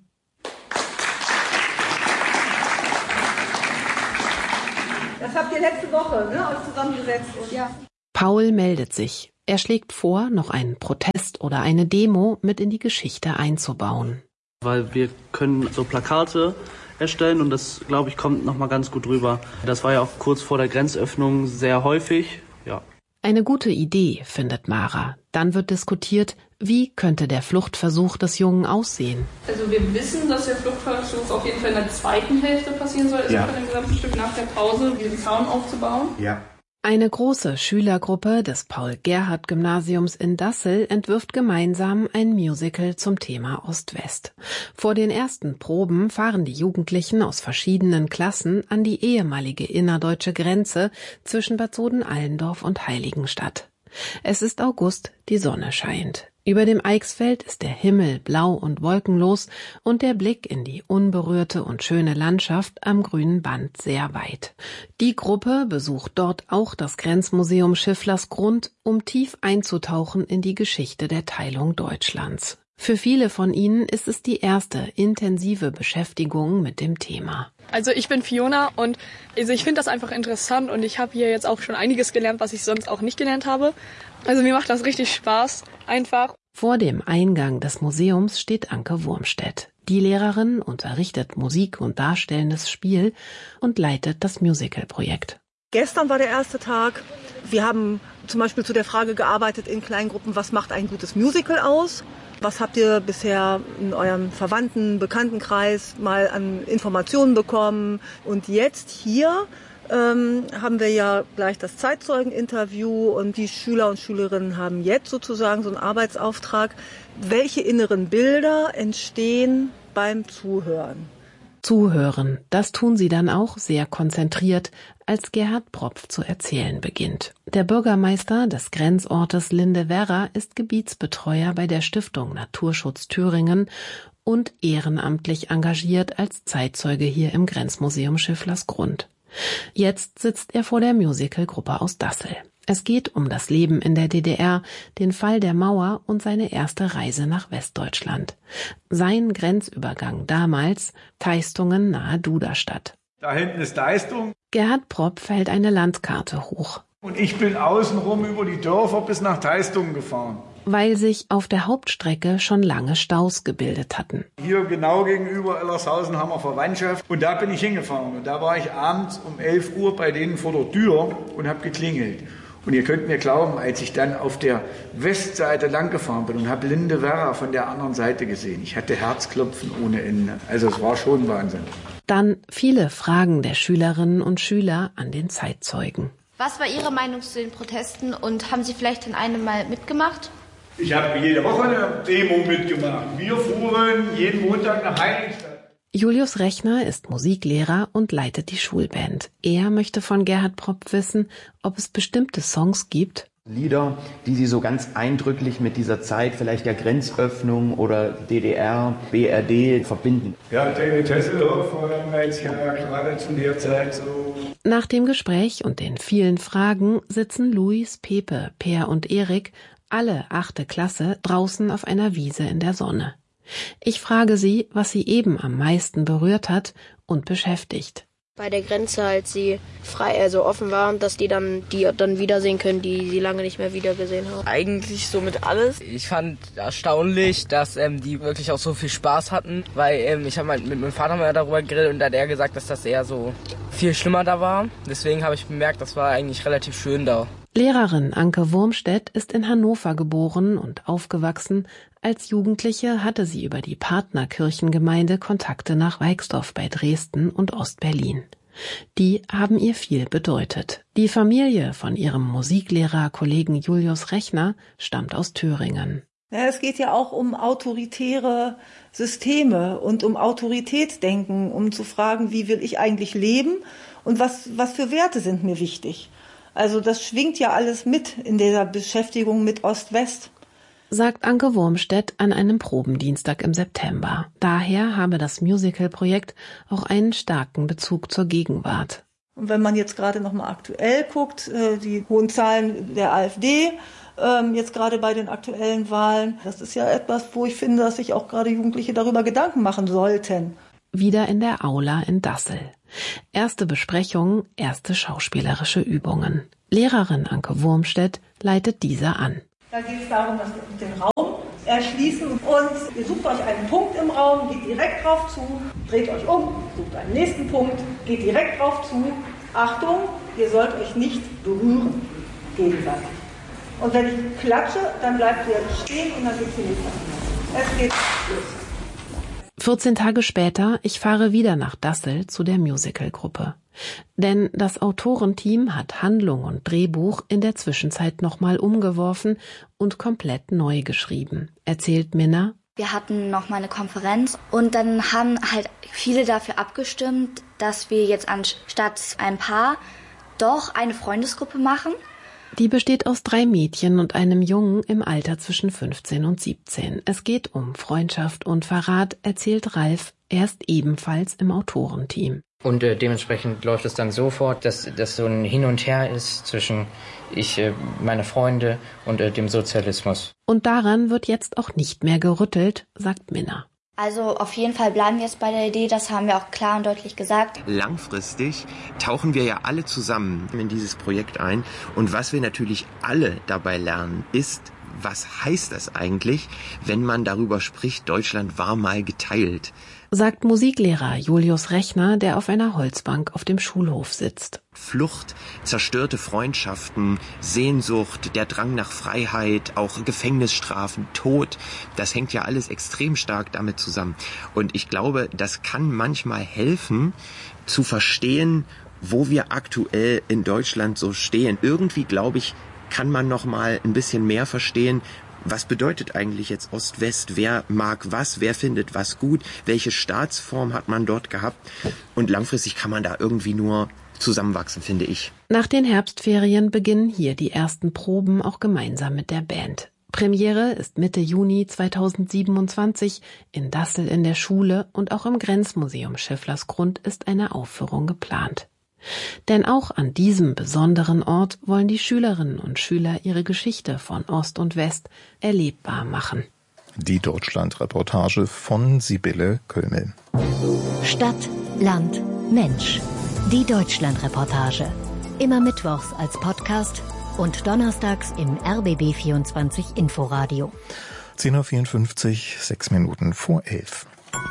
das habt ihr letzte Woche, euch zusammengesetzt. Ja. Paul meldet sich. Er schlägt vor, noch einen Protest oder eine Demo mit in die Geschichte einzubauen. Weil wir können so Plakate erstellen und das, glaube ich, kommt nochmal ganz gut rüber. Das war ja auch kurz vor der Grenzöffnung sehr häufig. Ja. Eine gute Idee, findet Mara. Dann wird diskutiert, wie könnte der Fluchtversuch des Jungen aussehen. Also wir wissen, dass der Fluchtversuch auf jeden Fall in der zweiten Hälfte passieren soll, also von dem gesamten Stück nach der Pause, diesen Zaun aufzubauen. Ja. Eine große Schülergruppe des Paul-Gerhardt-Gymnasiums in Dassel entwirft gemeinsam ein Musical zum Thema Ost-West. Vor den ersten Proben fahren die Jugendlichen aus verschiedenen Klassen an die ehemalige innerdeutsche Grenze zwischen Bad Soden-Allendorf und Heiligenstadt. Es ist August, die Sonne scheint. Über dem Eichsfeld ist der Himmel blau und wolkenlos und der Blick in die unberührte und schöne Landschaft am grünen Band sehr weit. Die Gruppe besucht dort auch das Grenzmuseum Schifflersgrund, um tief einzutauchen in die Geschichte der Teilung Deutschlands. Für viele von ihnen ist es die erste intensive Beschäftigung mit dem Thema. Also ich bin Fiona und ich finde das einfach interessant und ich habe hier jetzt auch schon einiges gelernt, was ich sonst auch nicht gelernt habe. Also mir macht das richtig Spaß, einfach. Vor dem Eingang des Museums steht Anke Wurmstedt. Die Lehrerin unterrichtet Musik und darstellendes Spiel und leitet das Musical-Projekt. Gestern war der erste Tag. Wir haben zum Beispiel zu der Frage gearbeitet in Kleingruppen, was macht ein gutes Musical aus? Was habt ihr bisher in eurem Verwandten-, Bekanntenkreis mal an Informationen bekommen? Und jetzt hier haben wir ja gleich das Zeitzeugeninterview und die Schüler und Schülerinnen haben jetzt sozusagen so einen Arbeitsauftrag. Welche inneren Bilder entstehen beim Zuhören? Zuhören, das tun sie dann auch sehr konzentriert, als Gerhard Propf zu erzählen beginnt. Der Bürgermeister des Grenzortes Lindewerra ist Gebietsbetreuer bei der Stiftung Naturschutz Thüringen und ehrenamtlich engagiert als Zeitzeuge hier im Grenzmuseum Schifflersgrund. Jetzt sitzt er vor der Musicalgruppe aus Dassel. Es geht um das Leben in der DDR, den Fall der Mauer und seine erste Reise nach Westdeutschland. Sein Grenzübergang damals, Teistungen nahe Duderstadt. Da hinten ist Teistung. Gerhard Propf hält eine Landkarte hoch. Und ich bin außenrum über die Dörfer bis nach Teistungen gefahren. Weil sich auf der Hauptstrecke schon lange Staus gebildet hatten. Hier genau gegenüber Ellershausen haben wir Verwandtschaft und da bin ich hingefahren. Und da war ich abends um 11 Uhr bei denen vor der Tür und habe geklingelt. Und ihr könnt mir glauben, als ich dann auf der Westseite lang gefahren bin und habe Lindewerra von der anderen Seite gesehen. Ich hatte Herzklopfen ohne Ende. Also es war schon Wahnsinn. Dann viele Fragen der Schülerinnen und Schüler an den Zeitzeugen. Was war Ihre Meinung zu den Protesten und haben Sie vielleicht in einem mal mitgemacht? Ich habe jede Woche eine Demo mitgemacht. Wir fuhren jeden Montag nach Heiligenstadt. Julius Rechner ist Musiklehrer und leitet die Schulband. Er möchte von Gerhard Propf wissen, ob es bestimmte Songs gibt. Lieder, die Sie so ganz eindrücklich mit dieser Zeit, vielleicht der Grenzöffnung oder DDR, BRD verbinden. Ja, David Hasselhoff war damals ja gerade zu der Zeit so. Nach dem Gespräch und den vielen Fragen sitzen Luis, Pepe, Per und Erik, alle 8. Klasse, draußen auf einer Wiese in der Sonne. Ich frage sie, was sie eben am meisten berührt hat und beschäftigt. Bei der Grenze, als sie frei, also offen waren, dass die dann wiedersehen können, die sie lange nicht mehr wiedergesehen haben. Eigentlich somit alles. Ich fand erstaunlich, dass die wirklich auch so viel Spaß hatten, weil ich habe mit meinem Vater mal darüber geredet und da hat er gesagt, dass das eher so viel schlimmer da war. Deswegen habe ich bemerkt, das war eigentlich relativ schön da. Lehrerin Anke Wurmstedt ist in Hannover geboren und aufgewachsen. Als Jugendliche hatte sie über die Partnerkirchengemeinde Kontakte nach Weixdorf bei Dresden und Ostberlin. Die haben ihr viel bedeutet. Die Familie von ihrem Musiklehrer-Kollegen Julius Rechner stammt aus Thüringen. Ja, es geht ja auch um autoritäre Systeme und um Autoritätsdenken, um zu fragen, wie will ich eigentlich leben und was für Werte sind mir wichtig. Also das schwingt ja alles mit in dieser Beschäftigung mit Ost-West. Sagt Anke Wurmstedt an einem Probendienstag im September. Daher habe das Musical-Projekt auch einen starken Bezug zur Gegenwart. Und wenn man jetzt gerade noch mal aktuell guckt, die hohen Zahlen der AfD, jetzt gerade bei den aktuellen Wahlen, das ist ja etwas, wo ich finde, dass sich auch gerade Jugendliche darüber Gedanken machen sollten. Wieder in der Aula in Dassel. Erste Besprechungen, erste schauspielerische Übungen. Lehrerin Anke Wurmstedt leitet diese an. Da geht es darum, dass wir den Raum erschließen und ihr sucht euch einen Punkt im Raum, geht direkt drauf zu, dreht euch um, sucht einen nächsten Punkt, geht direkt drauf zu. Achtung, ihr sollt euch nicht berühren, gegenseitig. Und wenn ich klatsche, dann bleibt ihr stehen und dann geht es die nächste Runde. Es geht los. 14 Tage später, ich fahre wieder nach Dassel zu der Musicalgruppe. Denn das Autorenteam hat Handlung und Drehbuch in der Zwischenzeit nochmal umgeworfen und komplett neu geschrieben, erzählt Minna. Wir hatten nochmal eine Konferenz und dann haben halt viele dafür abgestimmt, dass wir jetzt anstatt ein Paar doch eine Freundesgruppe machen. Die besteht aus 3 Mädchen und einem Jungen im Alter zwischen 15 und 17. Es geht um Freundschaft und Verrat, erzählt Ralf. Er ist ebenfalls im Autorenteam. Und dementsprechend läuft es dann so fort, dass so ein Hin und Her ist zwischen meine Freunde und dem Sozialismus. Und daran wird jetzt auch nicht mehr gerüttelt, sagt Minna. Also auf jeden Fall bleiben wir jetzt bei der Idee, das haben wir auch klar und deutlich gesagt. Langfristig tauchen wir ja alle zusammen in dieses Projekt ein. Und was wir natürlich alle dabei lernen, ist, was heißt das eigentlich, wenn man darüber spricht, Deutschland war mal geteilt? Sagt Musiklehrer Julius Rechner, der auf einer Holzbank auf dem Schulhof sitzt. Flucht, zerstörte Freundschaften, Sehnsucht, der Drang nach Freiheit, auch Gefängnisstrafen, Tod, das hängt ja alles extrem stark damit zusammen. Und ich glaube, das kann manchmal helfen, zu verstehen, wo wir aktuell in Deutschland so stehen. Irgendwie, glaube ich, kann man noch mal ein bisschen mehr verstehen, was bedeutet eigentlich jetzt Ost-West? Wer mag was? Wer findet was gut? Welche Staatsform hat man dort gehabt? Und langfristig kann man da irgendwie nur zusammenwachsen, finde ich. Nach den Herbstferien beginnen hier die ersten Proben auch gemeinsam mit der Band. Premiere ist Mitte Juni 2027 in Dassel in der Schule und auch im Grenzmuseum Schifflersgrund ist eine Aufführung geplant. Denn auch an diesem besonderen Ort wollen die Schülerinnen und Schüler ihre Geschichte von Ost und West erlebbar machen. Die Deutschland-Reportage von Sibylle Köllmel. Stadt, Land, Mensch. Die Deutschland-Reportage. Immer mittwochs als Podcast und donnerstags im RBB 24 Inforadio. 10.54 Uhr, 6 Minuten vor 11.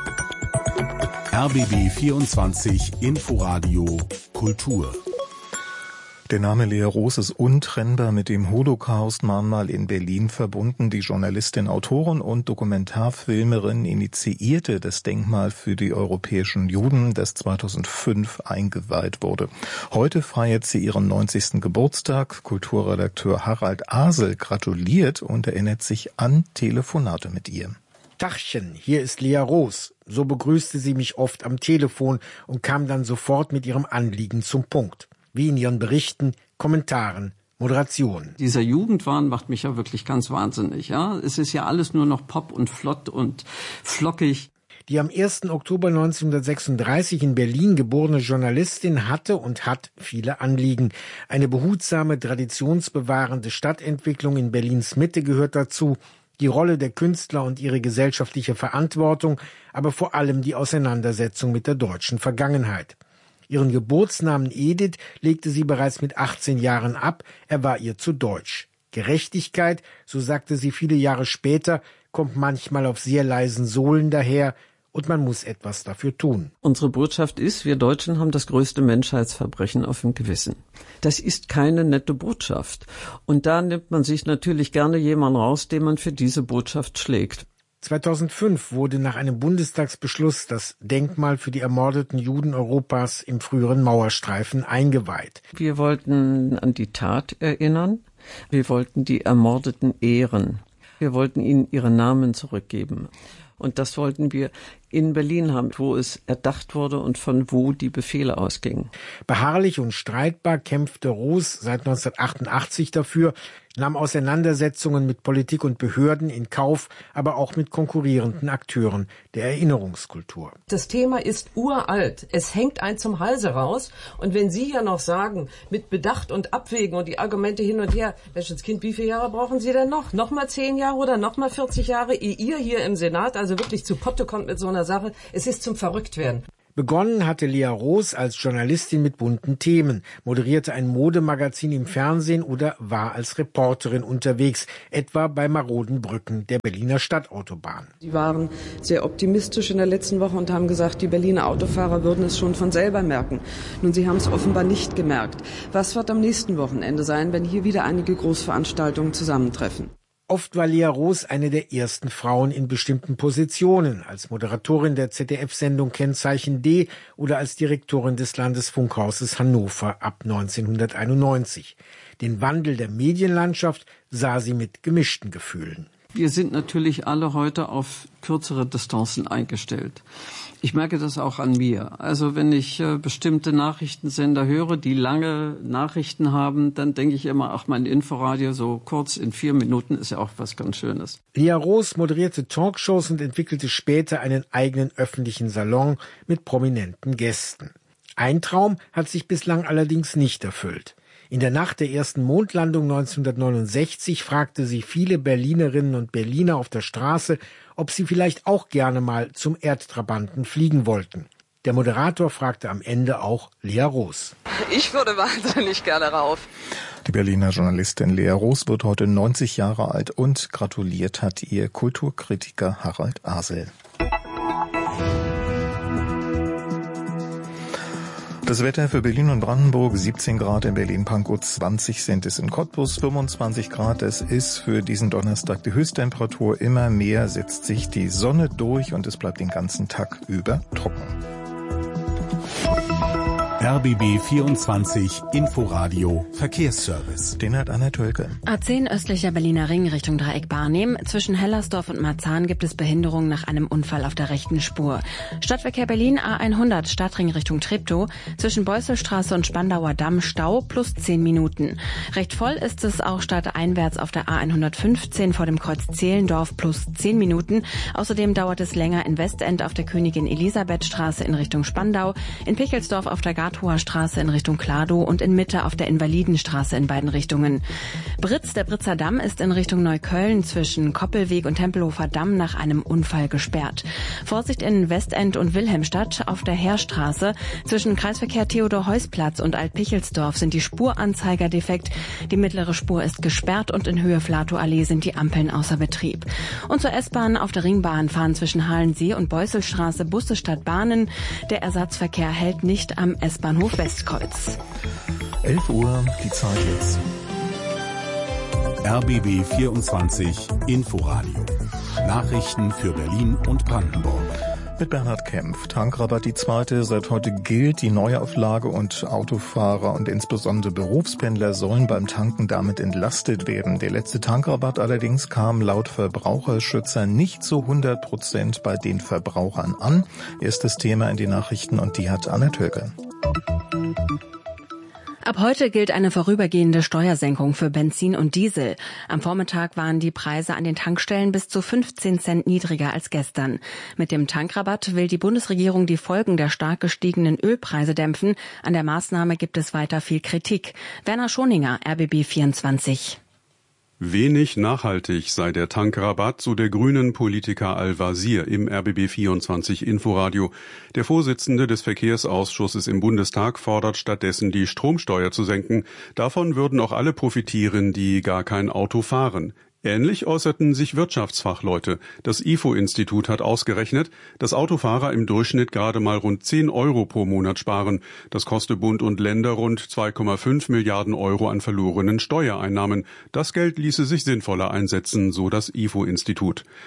RBB 24 Inforadio Kultur. Der Name Lea Roos ist untrennbar mit dem Holocaust-Mahnmal in Berlin verbunden. Die Journalistin, Autorin und Dokumentarfilmerin initiierte das Denkmal für die europäischen Juden, das 2005 eingeweiht wurde. Heute feiert sie ihren 90. Geburtstag. Kulturredakteur Harald Asel gratuliert und erinnert sich an Telefonate mit ihr. Tachchen, hier ist Lea Roos. So begrüßte sie mich oft am Telefon und kam dann sofort mit ihrem Anliegen zum Punkt. Wie in ihren Berichten, Kommentaren, Moderationen. Dieser Jugendwahn macht mich ja wirklich ganz wahnsinnig. Ja? Es ist ja alles nur noch Pop und flott und flockig. Die am 1. Oktober 1936 in Berlin geborene Journalistin hatte und hat viele Anliegen. Eine behutsame, traditionsbewahrende Stadtentwicklung in Berlins Mitte gehört dazu, die Rolle der Künstler und ihre gesellschaftliche Verantwortung, aber vor allem die Auseinandersetzung mit der deutschen Vergangenheit. Ihren Geburtsnamen Edith legte sie bereits mit 18 Jahren ab, er war ihr zu deutsch. Gerechtigkeit, so sagte sie viele Jahre später, kommt manchmal auf sehr leisen Sohlen daher und man muss etwas dafür tun. Unsere Botschaft ist, wir Deutschen haben das größte Menschheitsverbrechen auf dem Gewissen. Das ist keine nette Botschaft. Und da nimmt man sich natürlich gerne jemanden raus, den man für diese Botschaft schlägt. 2005 wurde nach einem Bundestagsbeschluss das Denkmal für die ermordeten Juden Europas im früheren Mauerstreifen eingeweiht. Wir wollten an die Tat erinnern. Wir wollten die Ermordeten ehren. Wir wollten ihnen ihre Namen zurückgeben. Und das wollten wir in Berlin haben, wo es erdacht wurde und von wo die Befehle ausgingen. Beharrlich und streitbar kämpfte Roos seit 1988 dafür, nahm Auseinandersetzungen mit Politik und Behörden in Kauf, aber auch mit konkurrierenden Akteuren der Erinnerungskultur. Das Thema ist uralt. Es hängt einem zum Halse raus. Und wenn Sie ja noch sagen, mit Bedacht und Abwägen und die Argumente hin und her, Menschenskind, wie viele Jahre brauchen Sie denn noch? Nochmal 10 Jahre oder nochmal 40 Jahre, ehe ihr hier im Senat also wirklich zu Potte kommt mit so einer Sache? Es ist zum Verrücktwerden. Begonnen hatte Lea Roos als Journalistin mit bunten Themen, moderierte ein Modemagazin im Fernsehen oder war als Reporterin unterwegs, etwa bei maroden Brücken der Berliner Stadtautobahn. Sie waren sehr optimistisch in der letzten Woche und haben gesagt, die Berliner Autofahrer würden es schon von selber merken. Nun, sie haben es offenbar nicht gemerkt. Was wird am nächsten Wochenende sein, wenn hier wieder einige Großveranstaltungen zusammentreffen? Oft war Lea Roos eine der ersten Frauen in bestimmten Positionen, als Moderatorin der ZDF-Sendung Kennzeichen D oder als Direktorin des Landesfunkhauses Hannover ab 1991. Den Wandel der Medienlandschaft sah sie mit gemischten Gefühlen. Wir sind natürlich alle heute auf kürzere Distanzen eingestellt. Ich merke das auch an mir. Also wenn ich bestimmte Nachrichtensender höre, die lange Nachrichten haben, dann denke ich immer, ach, mein Inforadio so kurz in 4 Minuten ist ja auch was ganz Schönes. Lea Roos moderierte Talkshows und entwickelte später einen eigenen öffentlichen Salon mit prominenten Gästen. Ein Traum hat sich bislang allerdings nicht erfüllt. In der Nacht der ersten Mondlandung 1969 fragte sie viele Berlinerinnen und Berliner auf der Straße, ob sie vielleicht auch gerne mal zum Erdtrabanten fliegen wollten. Der Moderator fragte am Ende auch Lea Roos. Ich würde wahnsinnig gerne rauf. Die Berliner Journalistin Lea Roos wird heute 90 Jahre alt und gratuliert hat ihr Kulturkritiker Harald Asel. Das Wetter für Berlin und Brandenburg, 17 Grad in Berlin-Pankow, 20 sind es in Cottbus, 25 Grad. Es ist für diesen Donnerstag die Höchsttemperatur. Immer mehr setzt sich die Sonne durch und es bleibt den ganzen Tag über trocken. RBB 24 Inforadio Verkehrsservice. Den hat Anna Tölke. A10 östlicher Berliner Ring Richtung Dreieck Barnim. Zwischen Hellersdorf und Marzahn gibt es Behinderungen nach einem Unfall auf der rechten Spur. Stadtverkehr Berlin A100 Stadtring Richtung Treptow. Zwischen Beusselstraße und Spandauer Damm Stau plus 10 Minuten. Recht voll ist es auch stadteinwärts auf der A115 vor dem Kreuz Zehlendorf plus 10 Minuten. Außerdem dauert es länger in Westend auf der Königin Elisabeth Straße in Richtung Spandau, in Pichelsdorf auf der Hoher Straße in Richtung Kladow und in Mitte auf der Invalidenstraße in beiden Richtungen. Britz, der Britzer Damm ist in Richtung Neukölln zwischen Koppelweg und Tempelhofer Damm nach einem Unfall gesperrt. Vorsicht in Westend und Wilhelmstadt auf der Heerstraße. Zwischen Kreisverkehr Theodor-Heuss-Platz und Alt-Pichelsdorf sind die Spuranzeiger defekt. Die mittlere Spur ist gesperrt und in Höhe Flatow-Allee sind die Ampeln außer Betrieb. Und zur S-Bahn auf der Ringbahn fahren zwischen Halensee und Beusselstraße Busse statt Bahnen. Der Ersatzverkehr hält nicht am S-Bahnhof Westkreuz. 11 Uhr, die Zeit jetzt. RBB 24 Inforadio. Nachrichten für Berlin und Brandenburg. Mit Bernhard Kempf. Tankrabatt die zweite. Seit heute gilt die Neuauflage und Autofahrer und insbesondere Berufspendler sollen beim Tanken damit entlastet werden. Der letzte Tankrabatt allerdings kam laut Verbraucherschützer nicht zu 100% bei den Verbrauchern an. Erstes Thema in den Nachrichten und die hat Anna Tölke. Ab heute gilt eine vorübergehende Steuersenkung für Benzin und Diesel. Am Vormittag waren die Preise an den Tankstellen bis zu 15 Cent niedriger als gestern. Mit dem Tankrabatt will die Bundesregierung die Folgen der stark gestiegenen Ölpreise dämpfen. An der Maßnahme gibt es weiter viel Kritik. Werner Schoninger, RBB 24. Wenig nachhaltig sei der Tankrabatt, so der grünen Politiker Al-Wazir im RBB 24 Inforadio. Der Vorsitzende des Verkehrsausschusses im Bundestag fordert stattdessen, die Stromsteuer zu senken. Davon würden auch alle profitieren, die gar kein Auto fahren. Ähnlich äußerten sich Wirtschaftsfachleute. Das IFO-Institut hat ausgerechnet, dass Autofahrer im Durchschnitt gerade mal rund 10 Euro pro Monat sparen. Das koste Bund und Länder rund 2,5 Milliarden Euro an verlorenen Steuereinnahmen. Das Geld ließe sich sinnvoller einsetzen, so das IFO-Institut.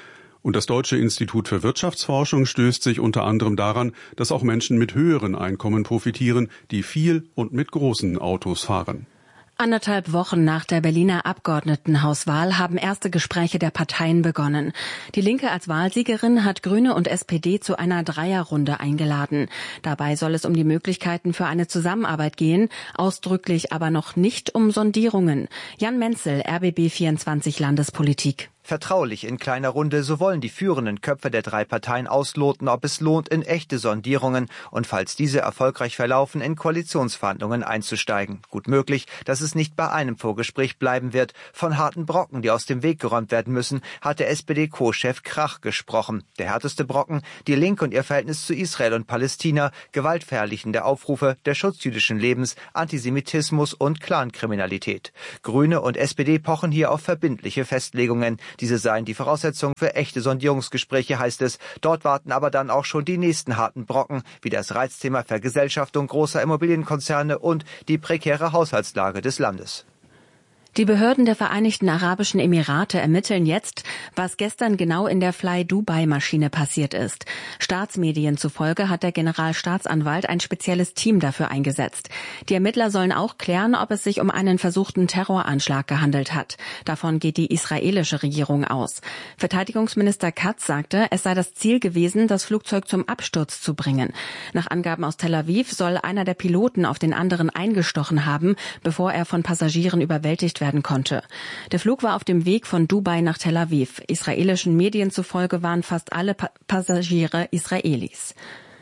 Und das Deutsche Institut für Wirtschaftsforschung stößt sich unter anderem daran, dass auch Menschen mit höheren Einkommen profitieren, die viel und mit großen Autos fahren. 1,5 Wochen nach der Berliner Abgeordnetenhauswahl haben erste Gespräche der Parteien begonnen. Die Linke als Wahlsiegerin hat Grüne und SPD zu einer Dreierrunde eingeladen. Dabei soll es um die Möglichkeiten für eine Zusammenarbeit gehen, ausdrücklich aber noch nicht um Sondierungen. Jan Menzel, RBB 24 Landespolitik. Vertraulich in kleiner Runde, so wollen die führenden Köpfe der drei Parteien ausloten, ob es lohnt, in echte Sondierungen und falls diese erfolgreich verlaufen, in Koalitionsverhandlungen einzusteigen. Gut möglich, dass es nicht bei einem Vorgespräch bleiben wird. Von harten Brocken, die aus dem Weg geräumt werden müssen, hat der SPD-Co-Chef Krach gesprochen. Der härteste Brocken, die Linke und ihr Verhältnis zu Israel und Palästina, gewaltverherrlichende Aufrufe, der Schutz jüdischen Lebens, Antisemitismus und Clankriminalität. Grüne und SPD pochen hier auf verbindliche Festlegungen. Diese seien die Voraussetzung für echte Sondierungsgespräche, heißt es. Dort warten aber dann auch schon die nächsten harten Brocken, wie das Reizthema Vergesellschaftung großer Immobilienkonzerne und die prekäre Haushaltslage des Landes. Die Behörden der Vereinigten Arabischen Emirate ermitteln jetzt, was gestern genau in der Fly-Dubai-Maschine passiert ist. Staatsmedien zufolge hat der Generalstaatsanwalt ein spezielles Team dafür eingesetzt. Die Ermittler sollen auch klären, ob es sich um einen versuchten Terroranschlag gehandelt hat. Davon geht die israelische Regierung aus. Verteidigungsminister Katz sagte, es sei das Ziel gewesen, das Flugzeug zum Absturz zu bringen. Nach Angaben aus Tel Aviv soll einer der Piloten auf den anderen eingestochen haben, bevor er von Passagieren überwältigt werden konnte. Der Flug war auf dem Weg von Dubai nach Tel Aviv. Israelischen Medien zufolge waren fast alle Passagiere Israelis.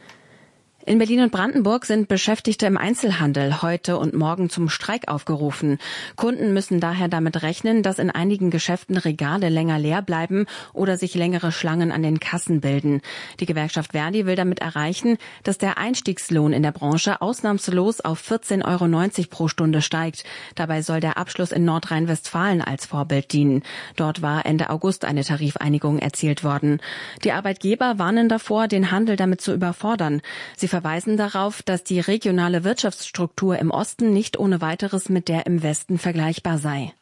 In Berlin und Brandenburg sind Beschäftigte im Einzelhandel heute und morgen zum Streik aufgerufen. Kunden müssen daher damit rechnen, dass in einigen Geschäften Regale länger leer bleiben oder sich längere Schlangen an den Kassen bilden. Die Gewerkschaft Verdi will damit erreichen, dass der Einstiegslohn in der Branche ausnahmslos auf 14,90 € pro Stunde steigt. Dabei soll der Abschluss in Nordrhein-Westfalen als Vorbild dienen. Dort war Ende August eine Tarifeinigung erzielt worden. Die Arbeitgeber warnen davor, den Handel damit zu überfordern. Sie verweisen darauf, dass die regionale Wirtschaftsstruktur im Osten nicht ohne weiteres mit der im Westen vergleichbar sei.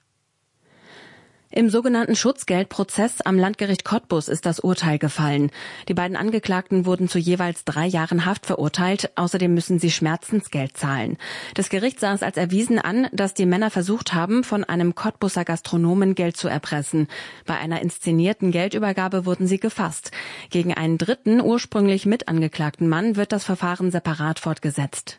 Im sogenannten Schutzgeldprozess am Landgericht Cottbus ist das Urteil gefallen. Die beiden Angeklagten wurden zu jeweils 3 Jahren Haft verurteilt. Außerdem müssen sie Schmerzensgeld zahlen. Das Gericht sah es als erwiesen an, dass die Männer versucht haben, von einem Cottbuser Gastronomen Geld zu erpressen. Bei einer inszenierten Geldübergabe wurden sie gefasst. Gegen einen dritten, ursprünglich mitangeklagten Mann wird das Verfahren separat fortgesetzt.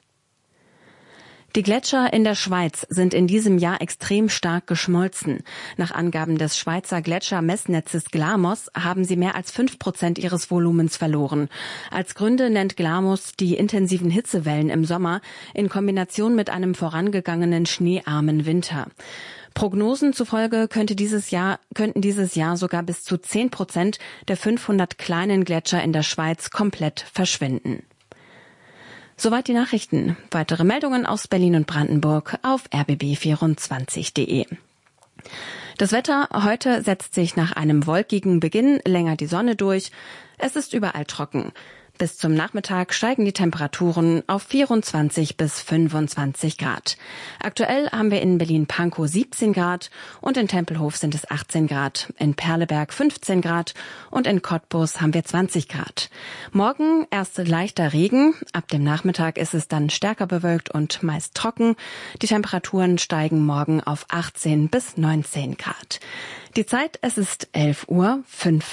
Die Gletscher in der Schweiz sind in diesem Jahr extrem stark geschmolzen. Nach Angaben des Schweizer Gletschermessnetzes Glamos haben sie mehr als 5% ihres Volumens verloren. Als Gründe nennt Glamos die intensiven Hitzewellen im Sommer in Kombination mit einem vorangegangenen schneearmen Winter. Prognosen zufolge könnten dieses Jahr sogar bis zu 10% der 500 kleinen Gletscher in der Schweiz komplett verschwinden. Soweit die Nachrichten. Weitere Meldungen aus Berlin und Brandenburg auf rbb24.de. Das Wetter heute setzt sich nach einem wolkigen Beginn länger die Sonne durch. Es ist überall trocken. Bis zum Nachmittag steigen die Temperaturen auf 24 bis 25 Grad. Aktuell haben wir in Berlin-Pankow 17 Grad und in Tempelhof sind es 18 Grad, in Perleberg 15 Grad und in Cottbus haben wir 20 Grad. Morgen erst leichter Regen, ab dem Nachmittag ist es dann stärker bewölkt und meist trocken. Die Temperaturen steigen morgen auf 18 bis 19 Grad. Die Zeit, es ist 11:05 Uhr.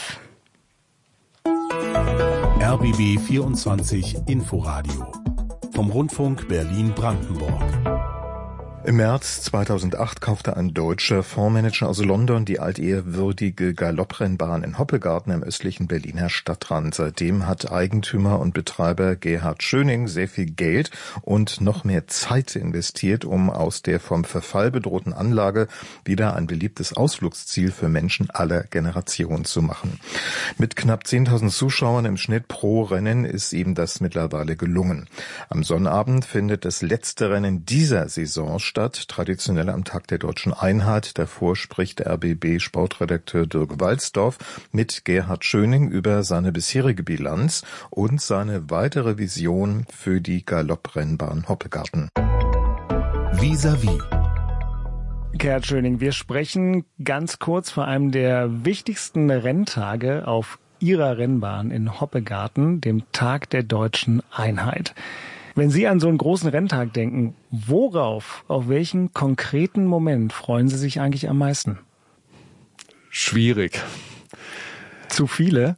RBB 24 Inforadio vom Rundfunk Berlin-Brandenburg. Im März 2008 kaufte ein deutscher Fondsmanager aus London die altehrwürdige Galopprennbahn in Hoppegarten im östlichen Berliner Stadtrand. Seitdem hat Eigentümer und Betreiber Gerhard Schöning sehr viel Geld und noch mehr Zeit investiert, um aus der vom Verfall bedrohten Anlage wieder ein beliebtes Ausflugsziel für Menschen aller Generationen zu machen. Mit knapp 10.000 Zuschauern im Schnitt pro Rennen ist ihm das mittlerweile gelungen. Am Sonnabend findet das letzte Rennen dieser Saison statt, traditionell am Tag der Deutschen Einheit. Davor spricht RBB-Sportredakteur Dirk Walzdorf mit Gerhard Schöning über seine bisherige Bilanz und seine weitere Vision für die Galopprennbahn Hoppegarten. Vis-à-vis. Gerhard Schöning, wir sprechen ganz kurz vor einem der wichtigsten Renntage auf Ihrer Rennbahn in Hoppegarten, dem Tag der Deutschen Einheit. Wenn Sie an so einen großen Renntag denken, auf welchen konkreten Moment freuen Sie sich eigentlich am meisten? Schwierig. Zu viele?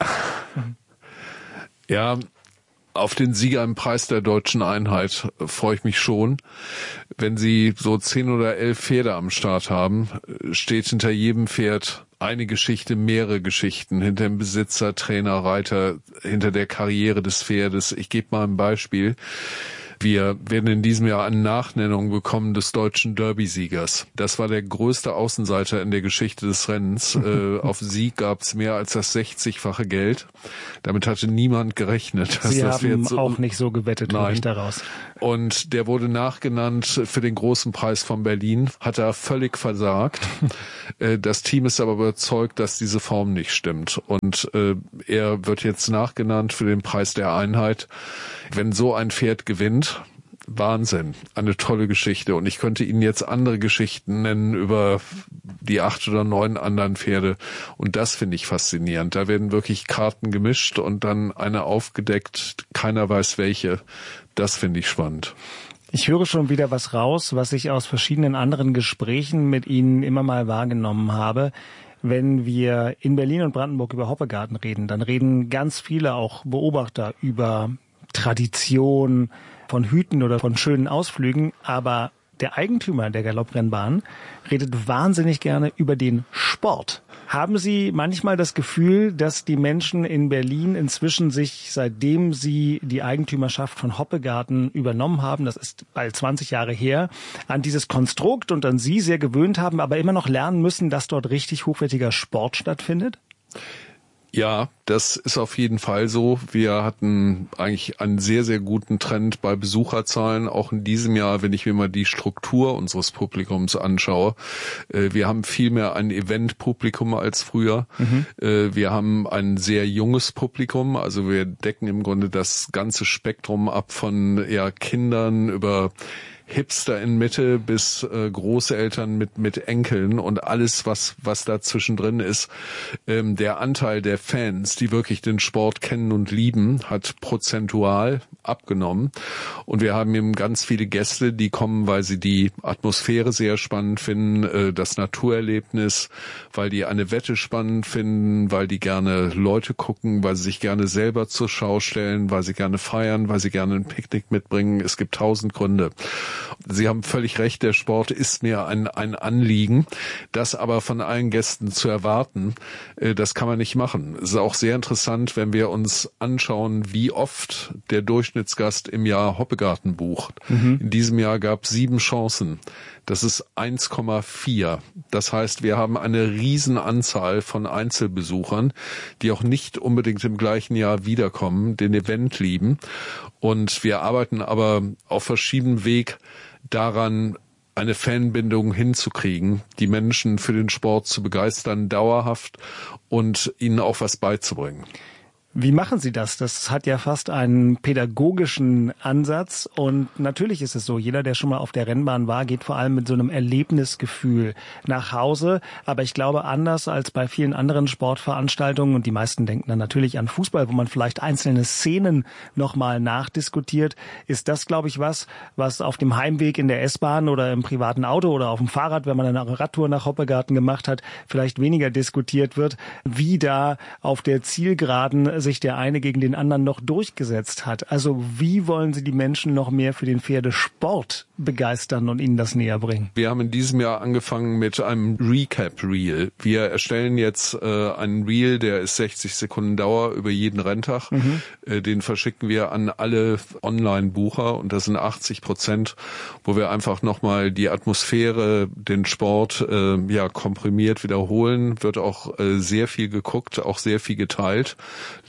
Ja, auf den Sieger im Preis der Deutschen Einheit freue ich mich schon. Wenn Sie so 10 oder 11 Pferde am Start haben, steht hinter jedem Pferd eine Geschichte, mehrere Geschichten, hinter dem Besitzer, Trainer, Reiter, hinter der Karriere des Pferdes. Ich gebe mal ein Beispiel. Wir werden in diesem Jahr eine Nachnennung bekommen des deutschen Derby-Siegers. Das war der größte Außenseiter in der Geschichte des Rennens. Auf Sieg gab es mehr als das 60-fache Geld. Damit hatte niemand gerechnet. Sie haben auch nicht so gewettet, höre ich daraus. Und der wurde nachgenannt für den großen Preis von Berlin, hat er völlig versagt. Das Team ist aber überzeugt, dass diese Form nicht stimmt. Und er wird jetzt nachgenannt für den Preis der Einheit. Wenn so ein Pferd gewinnt, Wahnsinn, eine tolle Geschichte. Und ich könnte Ihnen jetzt andere Geschichten nennen über die 8 oder 9 anderen Pferde. Und das finde ich faszinierend. Da werden wirklich Karten gemischt und dann eine aufgedeckt. Keiner weiß welche. Das finde ich spannend. Ich höre schon wieder was raus, was ich aus verschiedenen anderen Gesprächen mit Ihnen immer mal wahrgenommen habe. Wenn wir in Berlin und Brandenburg über Hoppegarten reden, dann reden ganz viele auch Beobachter über Tradition, von Hüten oder von schönen Ausflügen, aber der Eigentümer der Galopprennbahn redet wahnsinnig gerne über den Sport. Haben Sie manchmal das Gefühl, dass die Menschen in Berlin inzwischen sich, seitdem sie die Eigentümerschaft von Hoppegarten übernommen haben, das ist bald 20 Jahre her, an dieses Konstrukt und an Sie sehr gewöhnt haben, aber immer noch lernen müssen, dass dort richtig hochwertiger Sport stattfindet? Ja, das ist auf jeden Fall so. Wir hatten eigentlich einen sehr, sehr guten Trend bei Besucherzahlen, auch in diesem Jahr, wenn ich mir mal die Struktur unseres Publikums anschaue. Wir haben viel mehr ein Eventpublikum als früher. Wir haben ein sehr junges Publikum, also wir decken im Grunde das ganze Spektrum ab von Kindern über Hipster in Mitte bis Großeltern mit Enkeln und alles, was da zwischendrin ist. Der Anteil der Fans, die wirklich den Sport kennen und lieben, hat prozentual abgenommen. Und wir haben eben ganz viele Gäste, die kommen, weil sie die Atmosphäre sehr spannend finden, das Naturerlebnis, weil die eine Wette spannend finden, weil die gerne Leute gucken, weil sie sich gerne selber zur Schau stellen, weil sie gerne feiern, weil sie gerne ein Picknick mitbringen. Es gibt 1000 Gründe. Sie haben völlig recht, der Sport ist mir ein Anliegen. Das aber von allen Gästen zu erwarten, das kann man nicht machen. Es ist auch sehr interessant, wenn wir uns anschauen, wie oft der Durchschnittsgast im Jahr Hoppegarten bucht. In diesem Jahr gab es 7 Chancen. Das ist 1,4. Das heißt, wir haben eine Riesenanzahl von Einzelbesuchern, die auch nicht unbedingt im gleichen Jahr wiederkommen, den Event lieben. Und wir arbeiten aber auf verschiedenem Weg daran, eine Fanbindung hinzukriegen, die Menschen für den Sport zu begeistern, dauerhaft und ihnen auch was beizubringen. Wie machen Sie das? Das hat ja fast einen pädagogischen Ansatz und natürlich ist es so, jeder, der schon mal auf der Rennbahn war, geht vor allem mit so einem Erlebnisgefühl nach Hause. Aber ich glaube, anders als bei vielen anderen Sportveranstaltungen und die meisten denken dann natürlich an Fußball, wo man vielleicht einzelne Szenen nochmal nachdiskutiert, ist das, glaube ich, was auf dem Heimweg in der S-Bahn oder im privaten Auto oder auf dem Fahrrad, wenn man eine Radtour nach Hoppegarten gemacht hat, vielleicht weniger diskutiert wird, wie da auf der Zielgeraden sich der eine gegen den anderen noch durchgesetzt hat. Also wie wollen Sie die Menschen noch mehr für den Pferdesport begeistern und ihnen das näher bringen? Wir haben in diesem Jahr angefangen mit einem Recap-Reel. Wir erstellen jetzt einen Reel, der ist 60 Sekunden Dauer über jeden Renntag. Den verschicken wir an alle Online-Bucher und das sind 80%, wo wir einfach nochmal die Atmosphäre, den Sport komprimiert wiederholen. Wird auch sehr viel geguckt, auch sehr viel geteilt.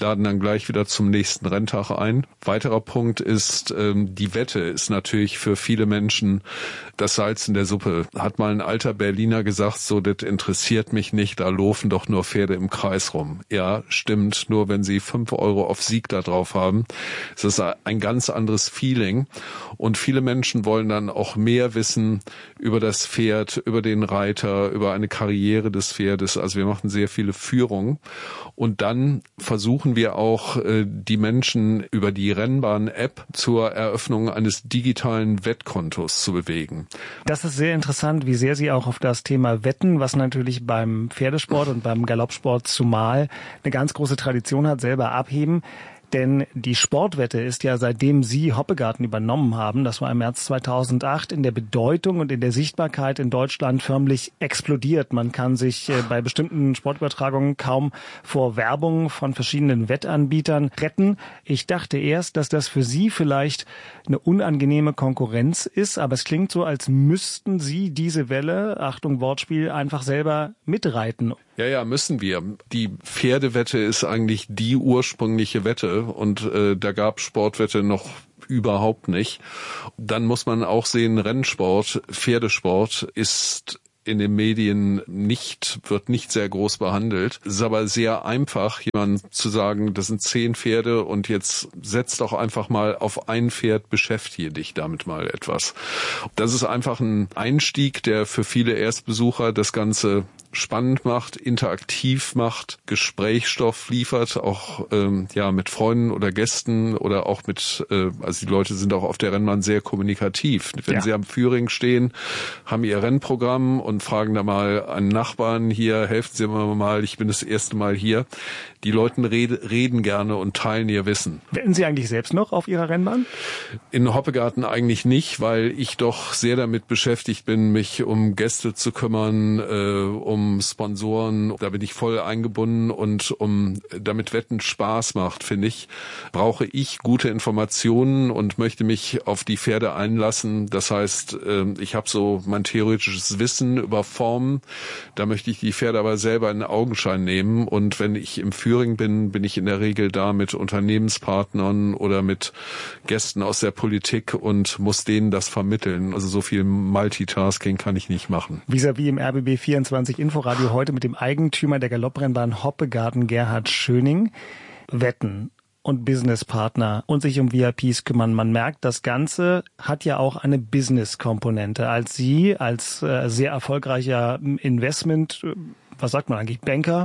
laden dann gleich wieder zum nächsten Renntag ein. Weiterer Punkt ist, die Wette ist natürlich für viele Menschen das Salz in der Suppe. Hat mal ein alter Berliner gesagt, so, das interessiert mich nicht, da laufen doch nur Pferde im Kreis rum. Ja, stimmt, nur wenn sie 5 Euro auf Sieg da drauf haben, ist das ein ganz anderes Feeling. Und viele Menschen wollen dann auch mehr wissen über das Pferd, über den Reiter, über eine Karriere des Pferdes. Also wir machen sehr viele Führungen. Und dann versuchen wir auch, die Menschen über die Rennbahn-App zur Eröffnung eines digitalen Wettkontos zu bewegen. Das ist sehr interessant, wie sehr Sie auch auf das Thema Wetten, was natürlich beim Pferdesport und beim Galoppsport zumal eine ganz große Tradition hat, selber abheben. Denn die Sportwette ist ja, seitdem Sie Hoppegarten übernommen haben, das war im März 2008, in der Bedeutung und in der Sichtbarkeit in Deutschland förmlich explodiert. Man kann sich bei bestimmten Sportübertragungen kaum vor Werbung von verschiedenen Wettanbietern retten. Ich dachte erst, dass das für Sie vielleicht eine unangenehme Konkurrenz ist, aber es klingt so, als müssten Sie diese Welle, Achtung Wortspiel, einfach selber mitreiten. Ja, müssen wir. Die Pferdewette ist eigentlich die ursprüngliche Wette und da gab Sportwette noch überhaupt nicht. Dann muss man auch sehen, Rennsport, Pferdesport ist in den Medien wird nicht sehr groß behandelt. Es ist aber sehr einfach, jemandem zu sagen, das sind 10 Pferde und jetzt setz doch einfach mal auf ein Pferd, beschäftige dich damit mal etwas. Das ist einfach ein Einstieg, der für viele Erstbesucher das Ganze spannend macht, interaktiv macht, Gesprächsstoff liefert, auch mit Freunden oder Gästen oder auch mit, also die Leute sind auch auf der Rennbahn sehr kommunikativ. Wenn sie am Führing stehen, haben ihr Rennprogramm und fragen da mal einen Nachbarn hier, helfen Sie mir mal, ich bin das erste Mal hier. Die Leute reden gerne und teilen ihr Wissen. Wetten Sie eigentlich selbst noch auf Ihrer Rennbahn? In Hoppegarten eigentlich nicht, weil ich doch sehr damit beschäftigt bin, mich um Gäste zu kümmern, um Sponsoren. Da bin ich voll eingebunden und damit Wetten Spaß macht, finde ich, brauche ich gute Informationen und möchte mich auf die Pferde einlassen. Das heißt, ich habe so mein theoretisches Wissen über Formen. Da möchte ich die Pferde aber selber in Augenschein nehmen. Und wenn ich im Führing bin ich in der Regel da mit Unternehmenspartnern oder mit Gästen aus der Politik und muss denen das vermitteln. Also so viel Multitasking kann ich nicht machen. Vis-à-vis im RBB 24 Inforadio heute mit dem Eigentümer der Galopprennbahn Hoppegarten, Gerhard Schöning. Wetten und Businesspartner und sich um VIPs kümmern. Man merkt, das Ganze hat ja auch eine Business-Komponente. Als Sie als sehr erfolgreicher Investment, was sagt man eigentlich, Banker,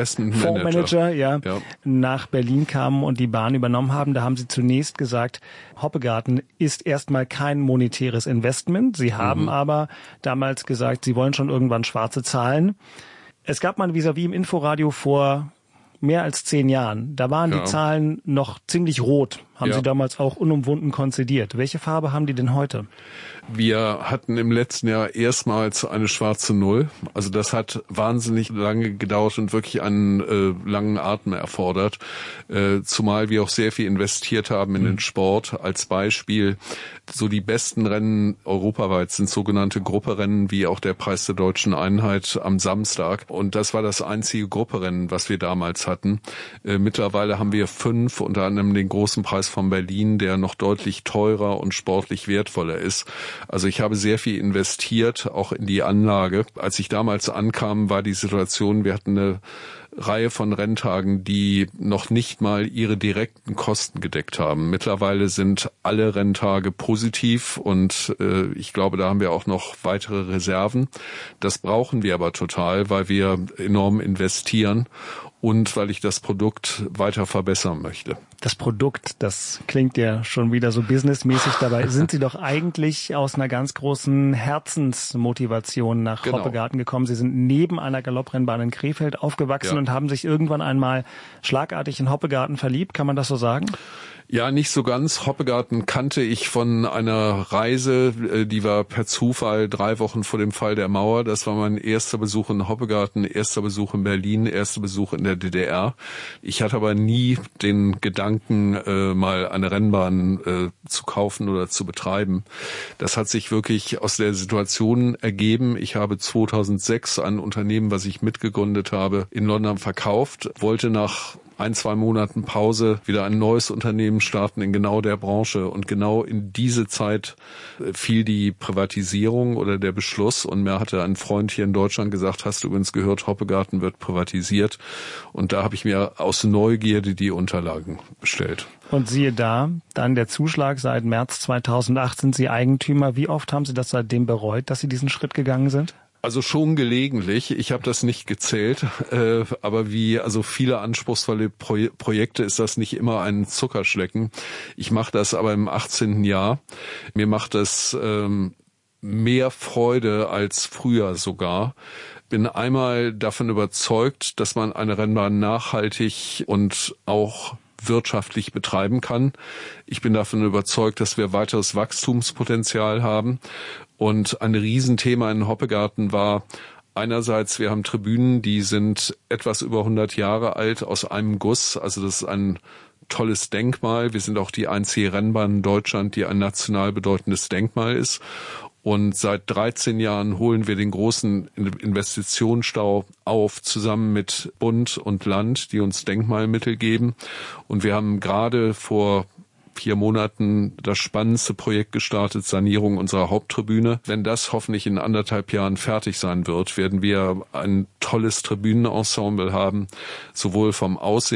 Fondsmanager, nach Berlin kamen und die Bahn übernommen haben, da haben Sie zunächst gesagt, Hoppegarten ist erstmal kein monetäres Investment. Sie haben aber damals gesagt, Sie wollen schon irgendwann schwarze Zahlen. Es gab mal vis-à-vis im Inforadio vor mehr als 10 Jahren. Da waren die Zahlen noch ziemlich rot. Haben Sie damals auch unumwunden konzidiert. Welche Farbe haben die denn heute? Wir hatten im letzten Jahr erstmals eine schwarze Null. Also das hat wahnsinnig lange gedauert und wirklich einen langen Atem erfordert. Zumal wir auch sehr viel investiert haben in den Sport. Als Beispiel, so die besten Rennen europaweit sind sogenannte Grupperennen, wie auch der Preis der Deutschen Einheit am Samstag. Und das war das einzige Grupperennen, was wir damals hatten. Mittlerweile haben wir 5, unter anderem den großen Preis von Berlin, der noch deutlich teurer und sportlich wertvoller ist. Also ich habe sehr viel investiert, auch in die Anlage. Als ich damals ankam, war die Situation, wir hatten eine Reihe von Renntagen, die noch nicht mal ihre direkten Kosten gedeckt haben. Mittlerweile sind alle Renntage positiv und ich glaube, da haben wir auch noch weitere Reserven. Das brauchen wir aber total, weil wir enorm investieren und weil ich das Produkt weiter verbessern möchte. Das Produkt, das klingt ja schon wieder so businessmäßig. Dabei sind Sie doch eigentlich aus einer ganz großen Herzensmotivation nach Hoppegarten gekommen. Sie sind neben einer Galopprennbahn in Krefeld aufgewachsen und haben sich irgendwann einmal schlagartig in Hoppegarten verliebt. Kann man das so sagen? Ja, nicht so ganz. Hoppegarten kannte ich von einer Reise, die war per Zufall 3 Wochen vor dem Fall der Mauer. Das war mein erster Besuch in Hoppegarten, erster Besuch in Berlin, erster Besuch in der DDR. Ich hatte aber nie den Gedanken, mal eine Rennbahn zu kaufen oder zu betreiben. Das hat sich wirklich aus der Situation ergeben. Ich habe 2006 ein Unternehmen, was ich mitgegründet habe, in London verkauft, wollte nach 1-2 Monaten Pause wieder ein neues Unternehmen starten in genau der Branche. Und genau in diese Zeit fiel die Privatisierung oder der Beschluss. Und mir hatte ein Freund hier in Deutschland gesagt, hast du übrigens gehört, Hoppegarten wird privatisiert. Und da habe ich mir aus Neugierde die Unterlagen bestellt. Und siehe da, dann der Zuschlag, seit März 2008 sind Sie Eigentümer. Wie oft haben Sie das seitdem bereut, dass Sie diesen Schritt gegangen sind? Also schon gelegentlich. Ich habe das nicht gezählt, aber wie also viele anspruchsvolle Projekte ist das nicht immer ein Zuckerschlecken. Ich mache das aber im 18. Jahr. Mir macht das mehr Freude als früher sogar. Bin einmal davon überzeugt, dass man eine Rennbahn nachhaltig und auch wirtschaftlich betreiben kann. Ich bin davon überzeugt, dass wir weiteres Wachstumspotenzial haben. Und ein Riesenthema in Hoppegarten war einerseits, wir haben Tribünen, die sind etwas über 100 Jahre alt, aus einem Guss. Also das ist ein tolles Denkmal. Wir sind auch die einzige Rennbahn in Deutschland, die ein national bedeutendes Denkmal ist. Und seit 13 Jahren holen wir den großen Investitionsstau auf, zusammen mit Bund und Land, die uns Denkmalmittel geben. Und wir haben gerade vor 4 Monaten das spannendste Projekt gestartet, Sanierung unserer Haupttribüne. Wenn das hoffentlich in 1,5 Jahren fertig sein wird, werden wir ein tolles Tribünenensemble haben, sowohl vom Aussehen